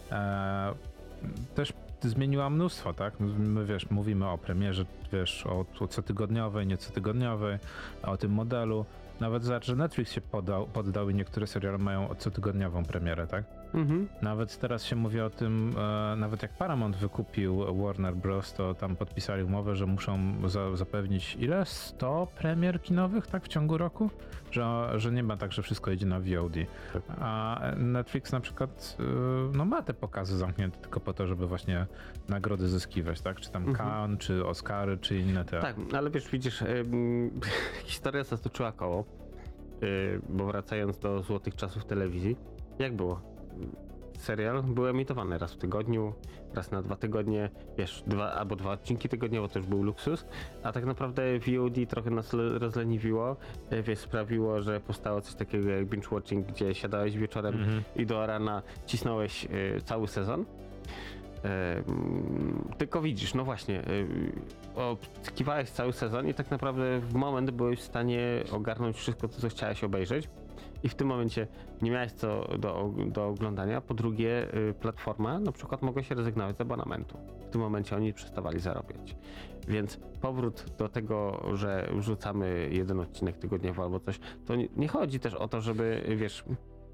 e, też zmieniła mnóstwo, tak? My, wiesz, mówimy o premierze, wiesz, o, o cotygodniowej, nie cotygodniowej, o tym modelu. Nawet zobacz, że Netflix się podał, poddał i niektóre seriale mają cotygodniową premierę, tak? Mhm. Nawet teraz się mówi o tym, e, nawet jak Paramount wykupił Warner Bros., to tam podpisali umowę, że muszą za, zapewnić ile? sto premier kinowych, tak? W ciągu roku? Że, że nie ma tak, że wszystko idzie na V O D. Tak. A Netflix na przykład e, no ma te pokazy zamknięte tylko po to, żeby właśnie nagrody zyskiwać, tak? Czy tam Mhm. Cannes, czy Oscary, czy inne te. Tak, ale wiesz, widzisz, ym, historia zatoczyła koło, yy, bo wracając do złotych czasów telewizji, jak było? serial był emitowany raz w tygodniu, raz na dwa tygodnie, wiesz, dwa albo dwa odcinki tygodniowo, to już był luksus, a tak naprawdę V O D trochę nas rozleniwiło, wiesz, sprawiło, że powstało coś takiego jak binge watching, gdzie siadałeś wieczorem mm-hmm. i do rana cisnąłeś y, cały sezon. Yy, tylko widzisz, no właśnie, yy, obskiwałeś cały sezon i tak naprawdę w moment byłeś w stanie ogarnąć wszystko, co chciałeś obejrzeć i w tym momencie nie miałeś co do, do oglądania. Po drugie, yy, platforma na przykład mogła się rezygnować z abonamentu. W tym momencie oni przestawali zarabiać. Więc powrót do tego, że wrzucamy jeden odcinek tygodniowo albo coś, to nie, nie chodzi też o to, żeby, wiesz,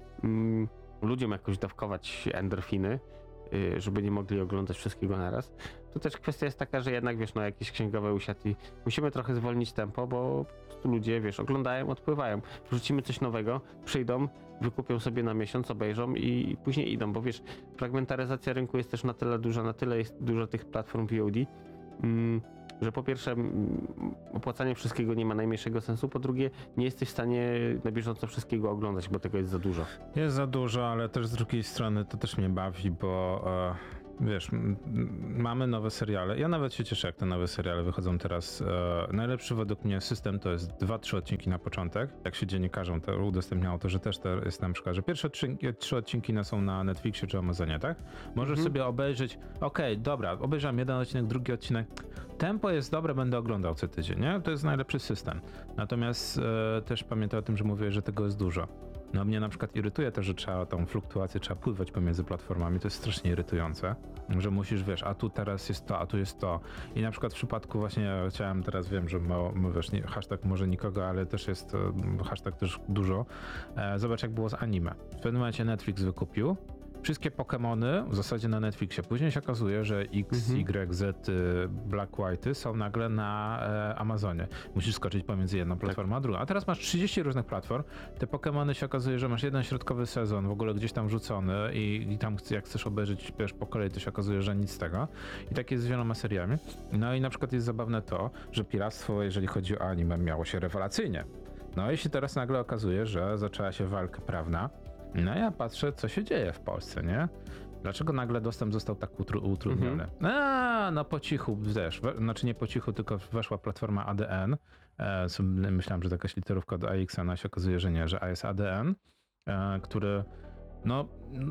mm, ludziom jakoś dawkować endorfiny, żeby nie mogli oglądać wszystkiego naraz. Tu też kwestia jest taka, że jednak, wiesz, no jakieś księgowe usiadki, musimy trochę zwolnić tempo, bo po prostu ludzie, wiesz, oglądają, odpływają. Wrzucimy coś nowego, przyjdą, wykupią sobie na miesiąc, obejrzą i później idą, bo wiesz, fragmentaryzacja rynku jest też na tyle duża, na tyle jest dużo tych platform V O D, mm, że po pierwsze opłacanie wszystkiego nie ma najmniejszego sensu, po drugie nie jesteś w stanie na bieżąco wszystkiego oglądać, bo tego jest za dużo. Jest za dużo, ale też z drugiej strony to też mnie bawi, bo e, wiesz, m, mamy nowe seriale. Ja nawet się cieszę, jak te nowe seriale wychodzą teraz. E, najlepszy według mnie system to jest dwa, trzy odcinki na początek. Jak się dziennikarzom to udostępniało, to że też to jest na przykład, że pierwsze odcinki, trzy odcinki są na Netflixie czy Amazonie, tak? Możesz mhm. sobie obejrzeć, okej, okay, dobra, obejrzałem jeden odcinek, drugi odcinek. Tempo jest dobre, będę oglądał co tydzień, nie? To jest najlepszy system. Natomiast e, też pamiętaj o tym, że mówię, że tego jest dużo. No mnie na przykład irytuje to, że trzeba tą fluktuację, trzeba pływać pomiędzy platformami, to jest strasznie irytujące, że musisz, wiesz, a tu teraz jest to, a tu jest to. I na przykład w przypadku właśnie, chciałem teraz, wiem, że mało, wiesz, nie, hashtag może nikogo, ale też jest hashtag też dużo. E, zobacz, jak było z anime. W pewnym momencie Netflix wykupił wszystkie Pokemony w zasadzie na Netflixie. Później się okazuje, że X, mhm. Y, Z, Black, White są nagle na e, Amazonie. Musisz skoczyć pomiędzy jedną platformą tak. a drugą. A teraz masz trzydzieści różnych platform. Te Pokemony się okazuje, że masz jeden środkowy sezon w ogóle gdzieś tam rzucony i, i tam jak chcesz obejrzeć, wiesz, po kolei, to się okazuje, że nic z tego. I tak jest z wieloma seriami. No i na przykład jest zabawne to, że piractwo, jeżeli chodzi o anime, miało się rewelacyjnie. No i się teraz nagle okazuje, że zaczęła się walka prawna. No ja patrzę, co się dzieje w Polsce, nie? Dlaczego nagle dostęp został tak utru- utrudniony? Mhm. A, no po cichu, wiesz, we, znaczy nie po cichu, tylko weszła platforma A D N. E, co, myślałem, że to jakaś literówka od A X, a się okazuje, że nie, że jest A D N, e, który no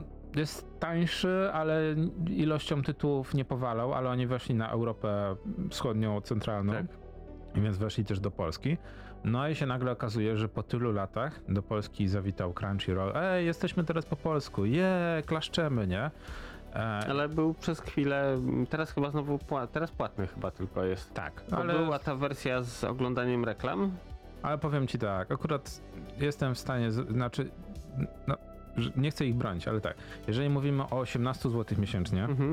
jest tańszy, ale ilością tytułów nie powalał, ale oni weszli na Europę Wschodnią, Centralną. Tak. Więc weszli też do Polski. No i się nagle okazuje, że po tylu latach do Polski zawitał Crunchyroll. Ej, jesteśmy teraz po polsku, je, klaszczemy, nie? E... Ale był przez chwilę, teraz chyba znowu, płat, teraz płatny chyba tylko jest. Tak. Bo ale... była ta wersja z oglądaniem reklam. Ale powiem ci tak, akurat jestem w stanie, znaczy, no, nie chcę ich bronić, ale tak, jeżeli mówimy o osiemnaście złotych miesięcznie, mhm.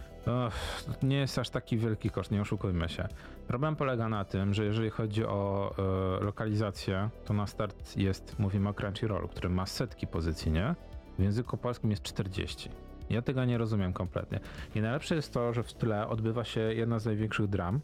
to nie jest aż taki wielki koszt, nie oszukujmy się. Problem polega na tym, że jeżeli chodzi o e, lokalizację, to na start jest, mówimy o Crunchyrollu, który ma setki pozycji, nie? W języku polskim jest czterdzieści. Ja tego nie rozumiem kompletnie. I najlepsze jest to, że w tle odbywa się jedna z największych dram,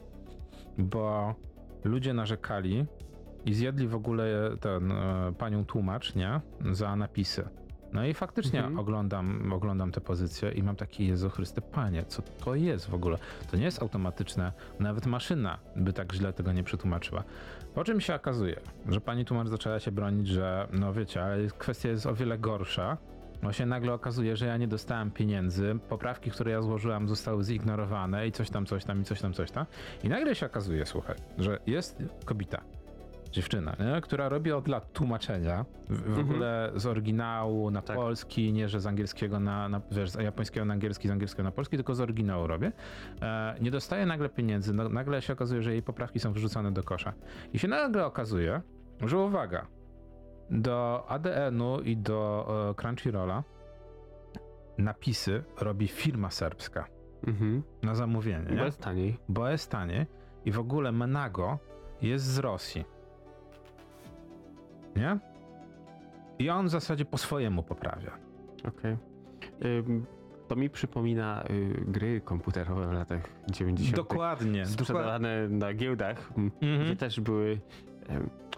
bo ludzie narzekali i zjedli w ogóle ten e, panią tłumacz, nie? Za napisy. No i faktycznie mhm. oglądam, oglądam te pozycje i mam taki, Jezu Chryste, Panie, co to jest w ogóle? To nie jest automatyczne, nawet maszyna by tak źle tego nie przetłumaczyła. Po czym się okazuje, że pani tłumacz zaczęła się bronić, że no wiecie, ale kwestia jest o wiele gorsza. No się nagle okazuje, że ja nie dostałem pieniędzy, poprawki, które ja złożyłam, zostały zignorowane i coś tam, coś tam, i coś tam, coś tam. I nagle się okazuje, słuchaj, że jest kobieta, dziewczyna, nie? Która robi od lat tłumaczenia, w, w mhm. ogóle z oryginału na tak. polski, nie że z angielskiego na, na wiesz, z japońskiego na angielski, z angielskiego na polski, tylko z oryginału robię. E, nie dostaje nagle pieniędzy, no, nagle się okazuje, że jej poprawki są wyrzucane do kosza. I się nagle okazuje, że uwaga, do A D N-u i do e, Crunchyrolla napisy robi firma serbska mhm. na zamówienie. Bo nie? jest taniej. Bo jest taniej i w ogóle Menago jest z Rosji. Nie? I on w zasadzie po swojemu poprawia. Okej. Okay. To mi przypomina y, gry komputerowe w latach dziewięćdziesiątych. Dokładnie. Sprzedawane dokładnie. na giełdach, mm-hmm. gdzie też były... Y,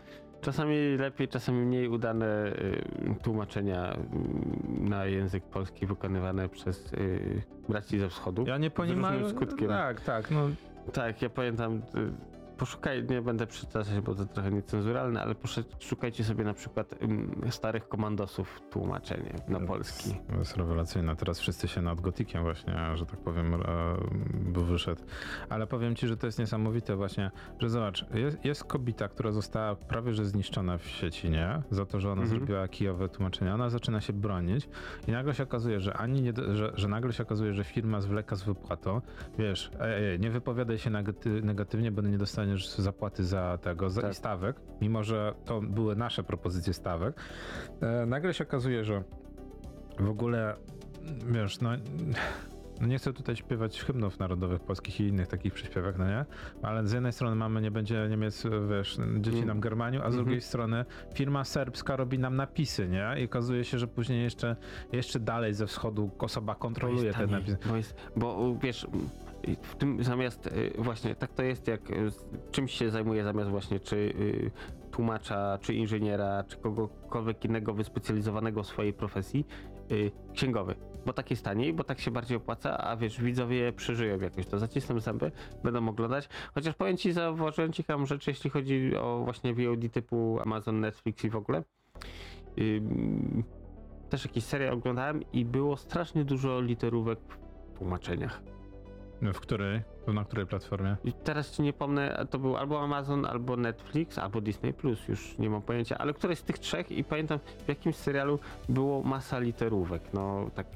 czasami lepiej, czasami mniej udane y, tłumaczenia y, na język polski wykonywane przez y, braci ze wschodu. Ja nie ponieważ skutkiem. Tak, tak, no. Tak, ja pamiętam, y, poszukaj, nie będę przytaczać, bo to trochę niecenzuralne, ale poszukajcie sobie na przykład y, starych komandosów tłumaczenie na polski. To jest rewelacyjne. Teraz wszyscy się nad Gotikiem właśnie, że tak powiem, e, by wyszedł. Ale powiem ci, że to jest niesamowite właśnie, że zobacz, jest, jest kobieta, która została prawie że zniszczona w sieci, nie? Za to, że ona Mhm. zrobiła kijowe tłumaczenia. Ona zaczyna się bronić i nagle się okazuje, że ani nie, że, że nagle się okazuje, że firma zwleka z wypłatą. Wiesz, ej, ej, nie wypowiadaj się negaty, negatywnie, bo nie dostaniesz zapłaty za tego, za tak. i stawek, mimo że to były nasze propozycje stawek. E, nagle się okazuje, że w ogóle, wiesz, no, no nie chcę tutaj śpiewać hymnów narodowych polskich i innych takich przyśpiewek, no nie? Ale z jednej strony mamy, nie będzie Niemiec, wiesz, dzieci nam Germaniu, a z drugiej strony firma serbska robi nam napisy, nie? I okazuje się, że później jeszcze, jeszcze dalej ze wschodu osoba kontroluje te napisy. Bo, jest, bo wiesz, w tym zamiast właśnie tak to jest, jak czymś się zajmuje zamiast właśnie czy tłumacza, czy inżyniera, czy kogokolwiek innego wyspecjalizowanego w swojej profesji, księgowy. Bo tak jest taniej, bo tak się bardziej opłaca, a wiesz, widzowie przeżyją jakoś to. Zacisną zęby, będą oglądać. Chociaż powiem ci, zauważyłem ciekawą rzecz, jeśli chodzi o właśnie V O D typu Amazon, Netflix i w ogóle. Yy, też jakiś serial oglądałem i było strasznie dużo literówek w tłumaczeniach. W której? Na której platformie? I teraz ci nie pomnę, to był albo Amazon, albo Netflix, albo Disney Plus, już nie mam pojęcia, ale któreś z tych trzech i pamiętam w jakimś serialu było masa literówek, no tak.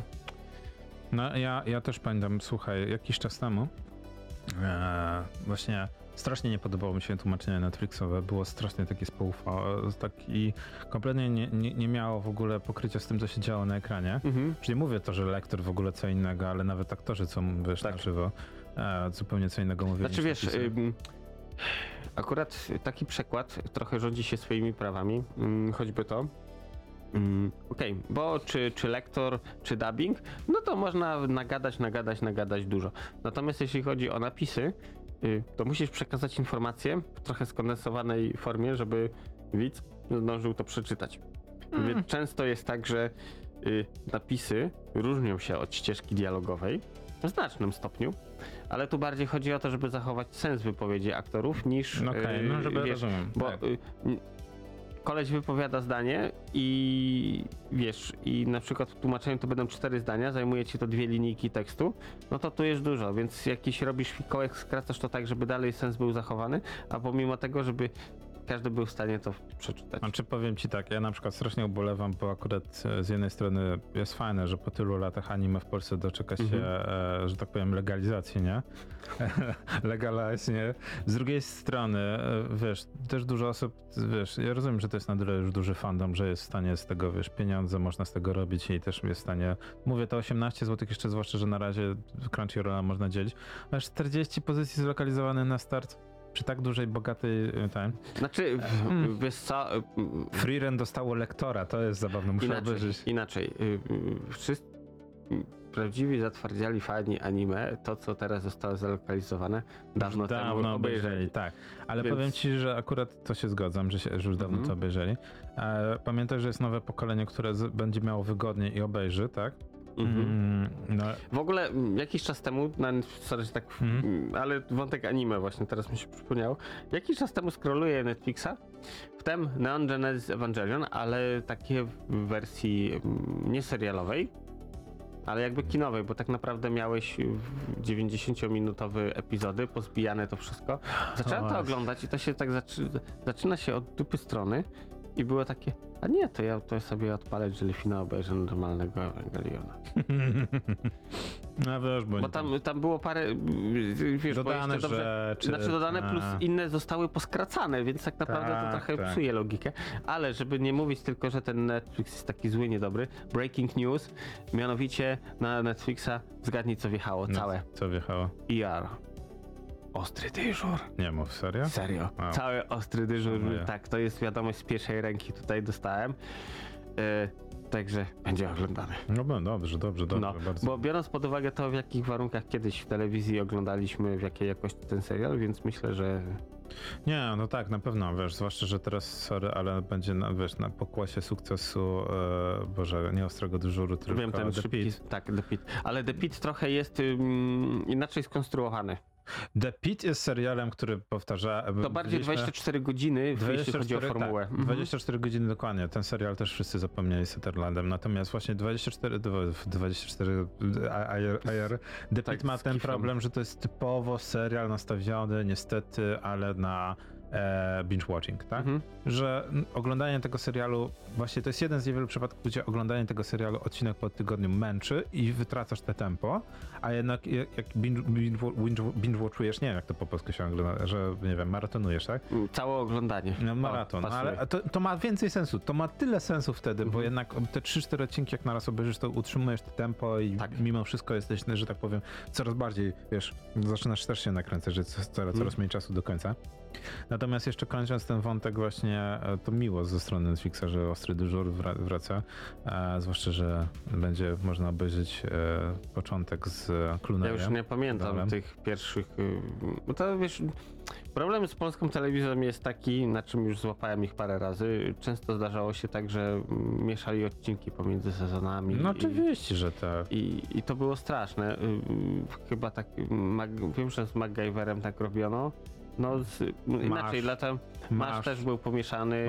No ja, ja też pamiętam, słuchaj, jakiś czas temu e, właśnie strasznie nie podobało mi się tłumaczenie Netflixowe, było strasznie takie spoufane, tak i kompletnie nie, nie, nie miało w ogóle pokrycia z tym, co się działo na ekranie. Mhm. Czyli mówię to, że lektor w ogóle co innego, ale nawet aktorzy, co wiesz, tak. na żywo, e, zupełnie co innego mówią. Znaczy wiesz, y, akurat taki przekład trochę rządzi się swoimi prawami, y, choćby to. Mm, Okej, okay. Bo czy, czy lektor, czy dubbing, no to można nagadać, nagadać, nagadać dużo. Natomiast jeśli chodzi o napisy, to musisz przekazać informację w trochę skondensowanej formie, żeby widz zdążył to przeczytać. Mm. Często jest tak, że y, napisy różnią się od ścieżki dialogowej w znacznym stopniu, ale tu bardziej chodzi o to, żeby zachować sens wypowiedzi aktorów niż... Okej, okay, no żeby wiesz, rozumiem. Bo tak. y, koleś wypowiada zdanie i wiesz, i na przykład w tłumaczeniu to będą cztery zdania, zajmuje ci to dwie linijki tekstu, no to tu jest dużo, więc jakiś robisz fikołek, skracasz to tak, żeby dalej sens był zachowany, a pomimo tego, żeby każdy był w stanie to przeczytać. Znaczy powiem ci tak, ja na przykład strasznie ubolewam, bo akurat z jednej strony jest fajne, że po tylu latach anime w Polsce doczeka się, mhm. e, że tak powiem, legalizacji, nie? Legalize, nie? Z drugiej strony, e, wiesz, też dużo osób, wiesz, ja rozumiem, że to jest na tyle już duży fandom, że jest w stanie z tego, wiesz, pieniądze można z tego robić i też jest w stanie, mówię to osiemnaście złotych jeszcze, zwłaszcza, że na razie Crunchyrolla można dzielić, aż czterdzieści pozycji zlokalizowanych na start. Przy tak dużej, bogatej time. Znaczy, hmm. wiesz co... Freeren dostało lektora, to jest zabawne, muszę inaczej, obejrzeć. Inaczej. Wszyscy prawdziwi, zatwardziali fani anime, to co teraz zostało zlokalizowane, dawno, dawno temu obejrzeli. obejrzeli. Tak, ale Więc... powiem ci, że akurat to się zgadzam, że, się, że już dawno mm-hmm. to obejrzeli. E, pamiętaj, że jest nowe pokolenie, które z, będzie miało wygodnie i obejrzy, tak? Mm-hmm. Mm, no. W ogóle jakiś czas temu, no, sorry, tak, mm-hmm. ale wątek anime właśnie teraz mi się przypomniał. Jakiś czas temu scrolluję Netflixa, wtem Neon Genesis Evangelion, ale takie w wersji nie serialowej, ale jakby kinowej, bo tak naprawdę miałeś dziewięćdziesięciominutowe epizody, pozbijane to wszystko. Zacząłem to oglądać i to się tak zaczy- zaczyna się od dupy strony i było takie, a nie, to ja to sobie odpalę Jellyfina, obejrzę normalnego Ewangeliona. No wiesz, bo, bo tam, tam było parę, wiesz, dodane bo dobrze, rzeczy, znaczy dodane a... plus inne zostały poskracane, więc tak naprawdę tak, to trochę tak. psuje logikę, ale żeby nie mówić tylko, że ten Netflix jest taki zły, niedobry, breaking news, mianowicie na Netflixa zgadnij co wjechało, no, całe. Co wjechało? E R. Ostry dyżur. Nie mów, serio? Serio. Wow. Cały ostry dyżur, no, tak, to jest wiadomość z pierwszej ręki tutaj dostałem. E, także będzie oglądany. No bo dobrze, dobrze, dobrze. No, bardzo. bo biorąc pod uwagę to, w jakich warunkach kiedyś w telewizji oglądaliśmy, w jakiej jakości ten serial, więc myślę, że Nie, no tak, na pewno, wiesz, zwłaszcza, że teraz, sorry, ale będzie, na, wiesz, na pokłasie sukcesu, e, Boże, nie Ostrego Dyżuru, tylko wiem, ten The szybki, Pitt. tak, The Pitt. Ale The Pitt trochę jest um, inaczej skonstruowany. The Pitt jest serialem, który powtarza... To bardziej dwadzieścia cztery godziny, jeśli chodzi o formułę. Tak, mhm. dwadzieścia cztery godziny dokładnie. Ten serial też wszyscy zapomnieli Sutherlandem. Natomiast właśnie dwadzieścia cztery, dwadzieścia cztery I R, The Tak, Pitt ma z ten kifem. problem, że to jest typowo serial nastawiony niestety, ale na e, binge watching, tak? Mhm. Że mm, oglądanie tego serialu, właśnie to jest jeden z niewielu przypadków, gdzie oglądanie tego serialu odcinek po tygodniu męczy i wytracasz te tempo, a jednak jak jak binge, binge, binge, binge watchujesz, nie wiem jak to po polsku się ogląda, że nie wiem, maratonujesz, tak? Całe oglądanie. No, maraton, O, ale to, to ma więcej sensu, to ma tyle sensu wtedy, Mhm. bo jednak te trzy cztery odcinki jak naraz obejrzysz, to utrzymujesz to tempo i Tak. mimo wszystko jesteś, że tak powiem, coraz bardziej, wiesz, zaczynasz też się nakręcać, że coraz, coraz Mhm. mniej czasu do końca. Natomiast jeszcze kończąc ten wątek właśnie, e, to miło ze strony Netflixa, że Ostry Dyżur wra- wraca, e, zwłaszcza, że będzie można obejrzeć e, początek z Ja Clooneyem. już nie pamiętam Dalem. tych pierwszych. y, Bo to wiesz, problem z polską telewizją jest taki, na czym już złapałem ich parę razy. Często zdarzało się tak, że mm, mieszali odcinki pomiędzy sezonami. No i- oczywiście, że tak. I, I to było straszne. Y, y, Chyba tak, y, Mag, wiem, że z MacGyverem tak robiono. No z, inaczej, latem Masz masz też był pomieszany.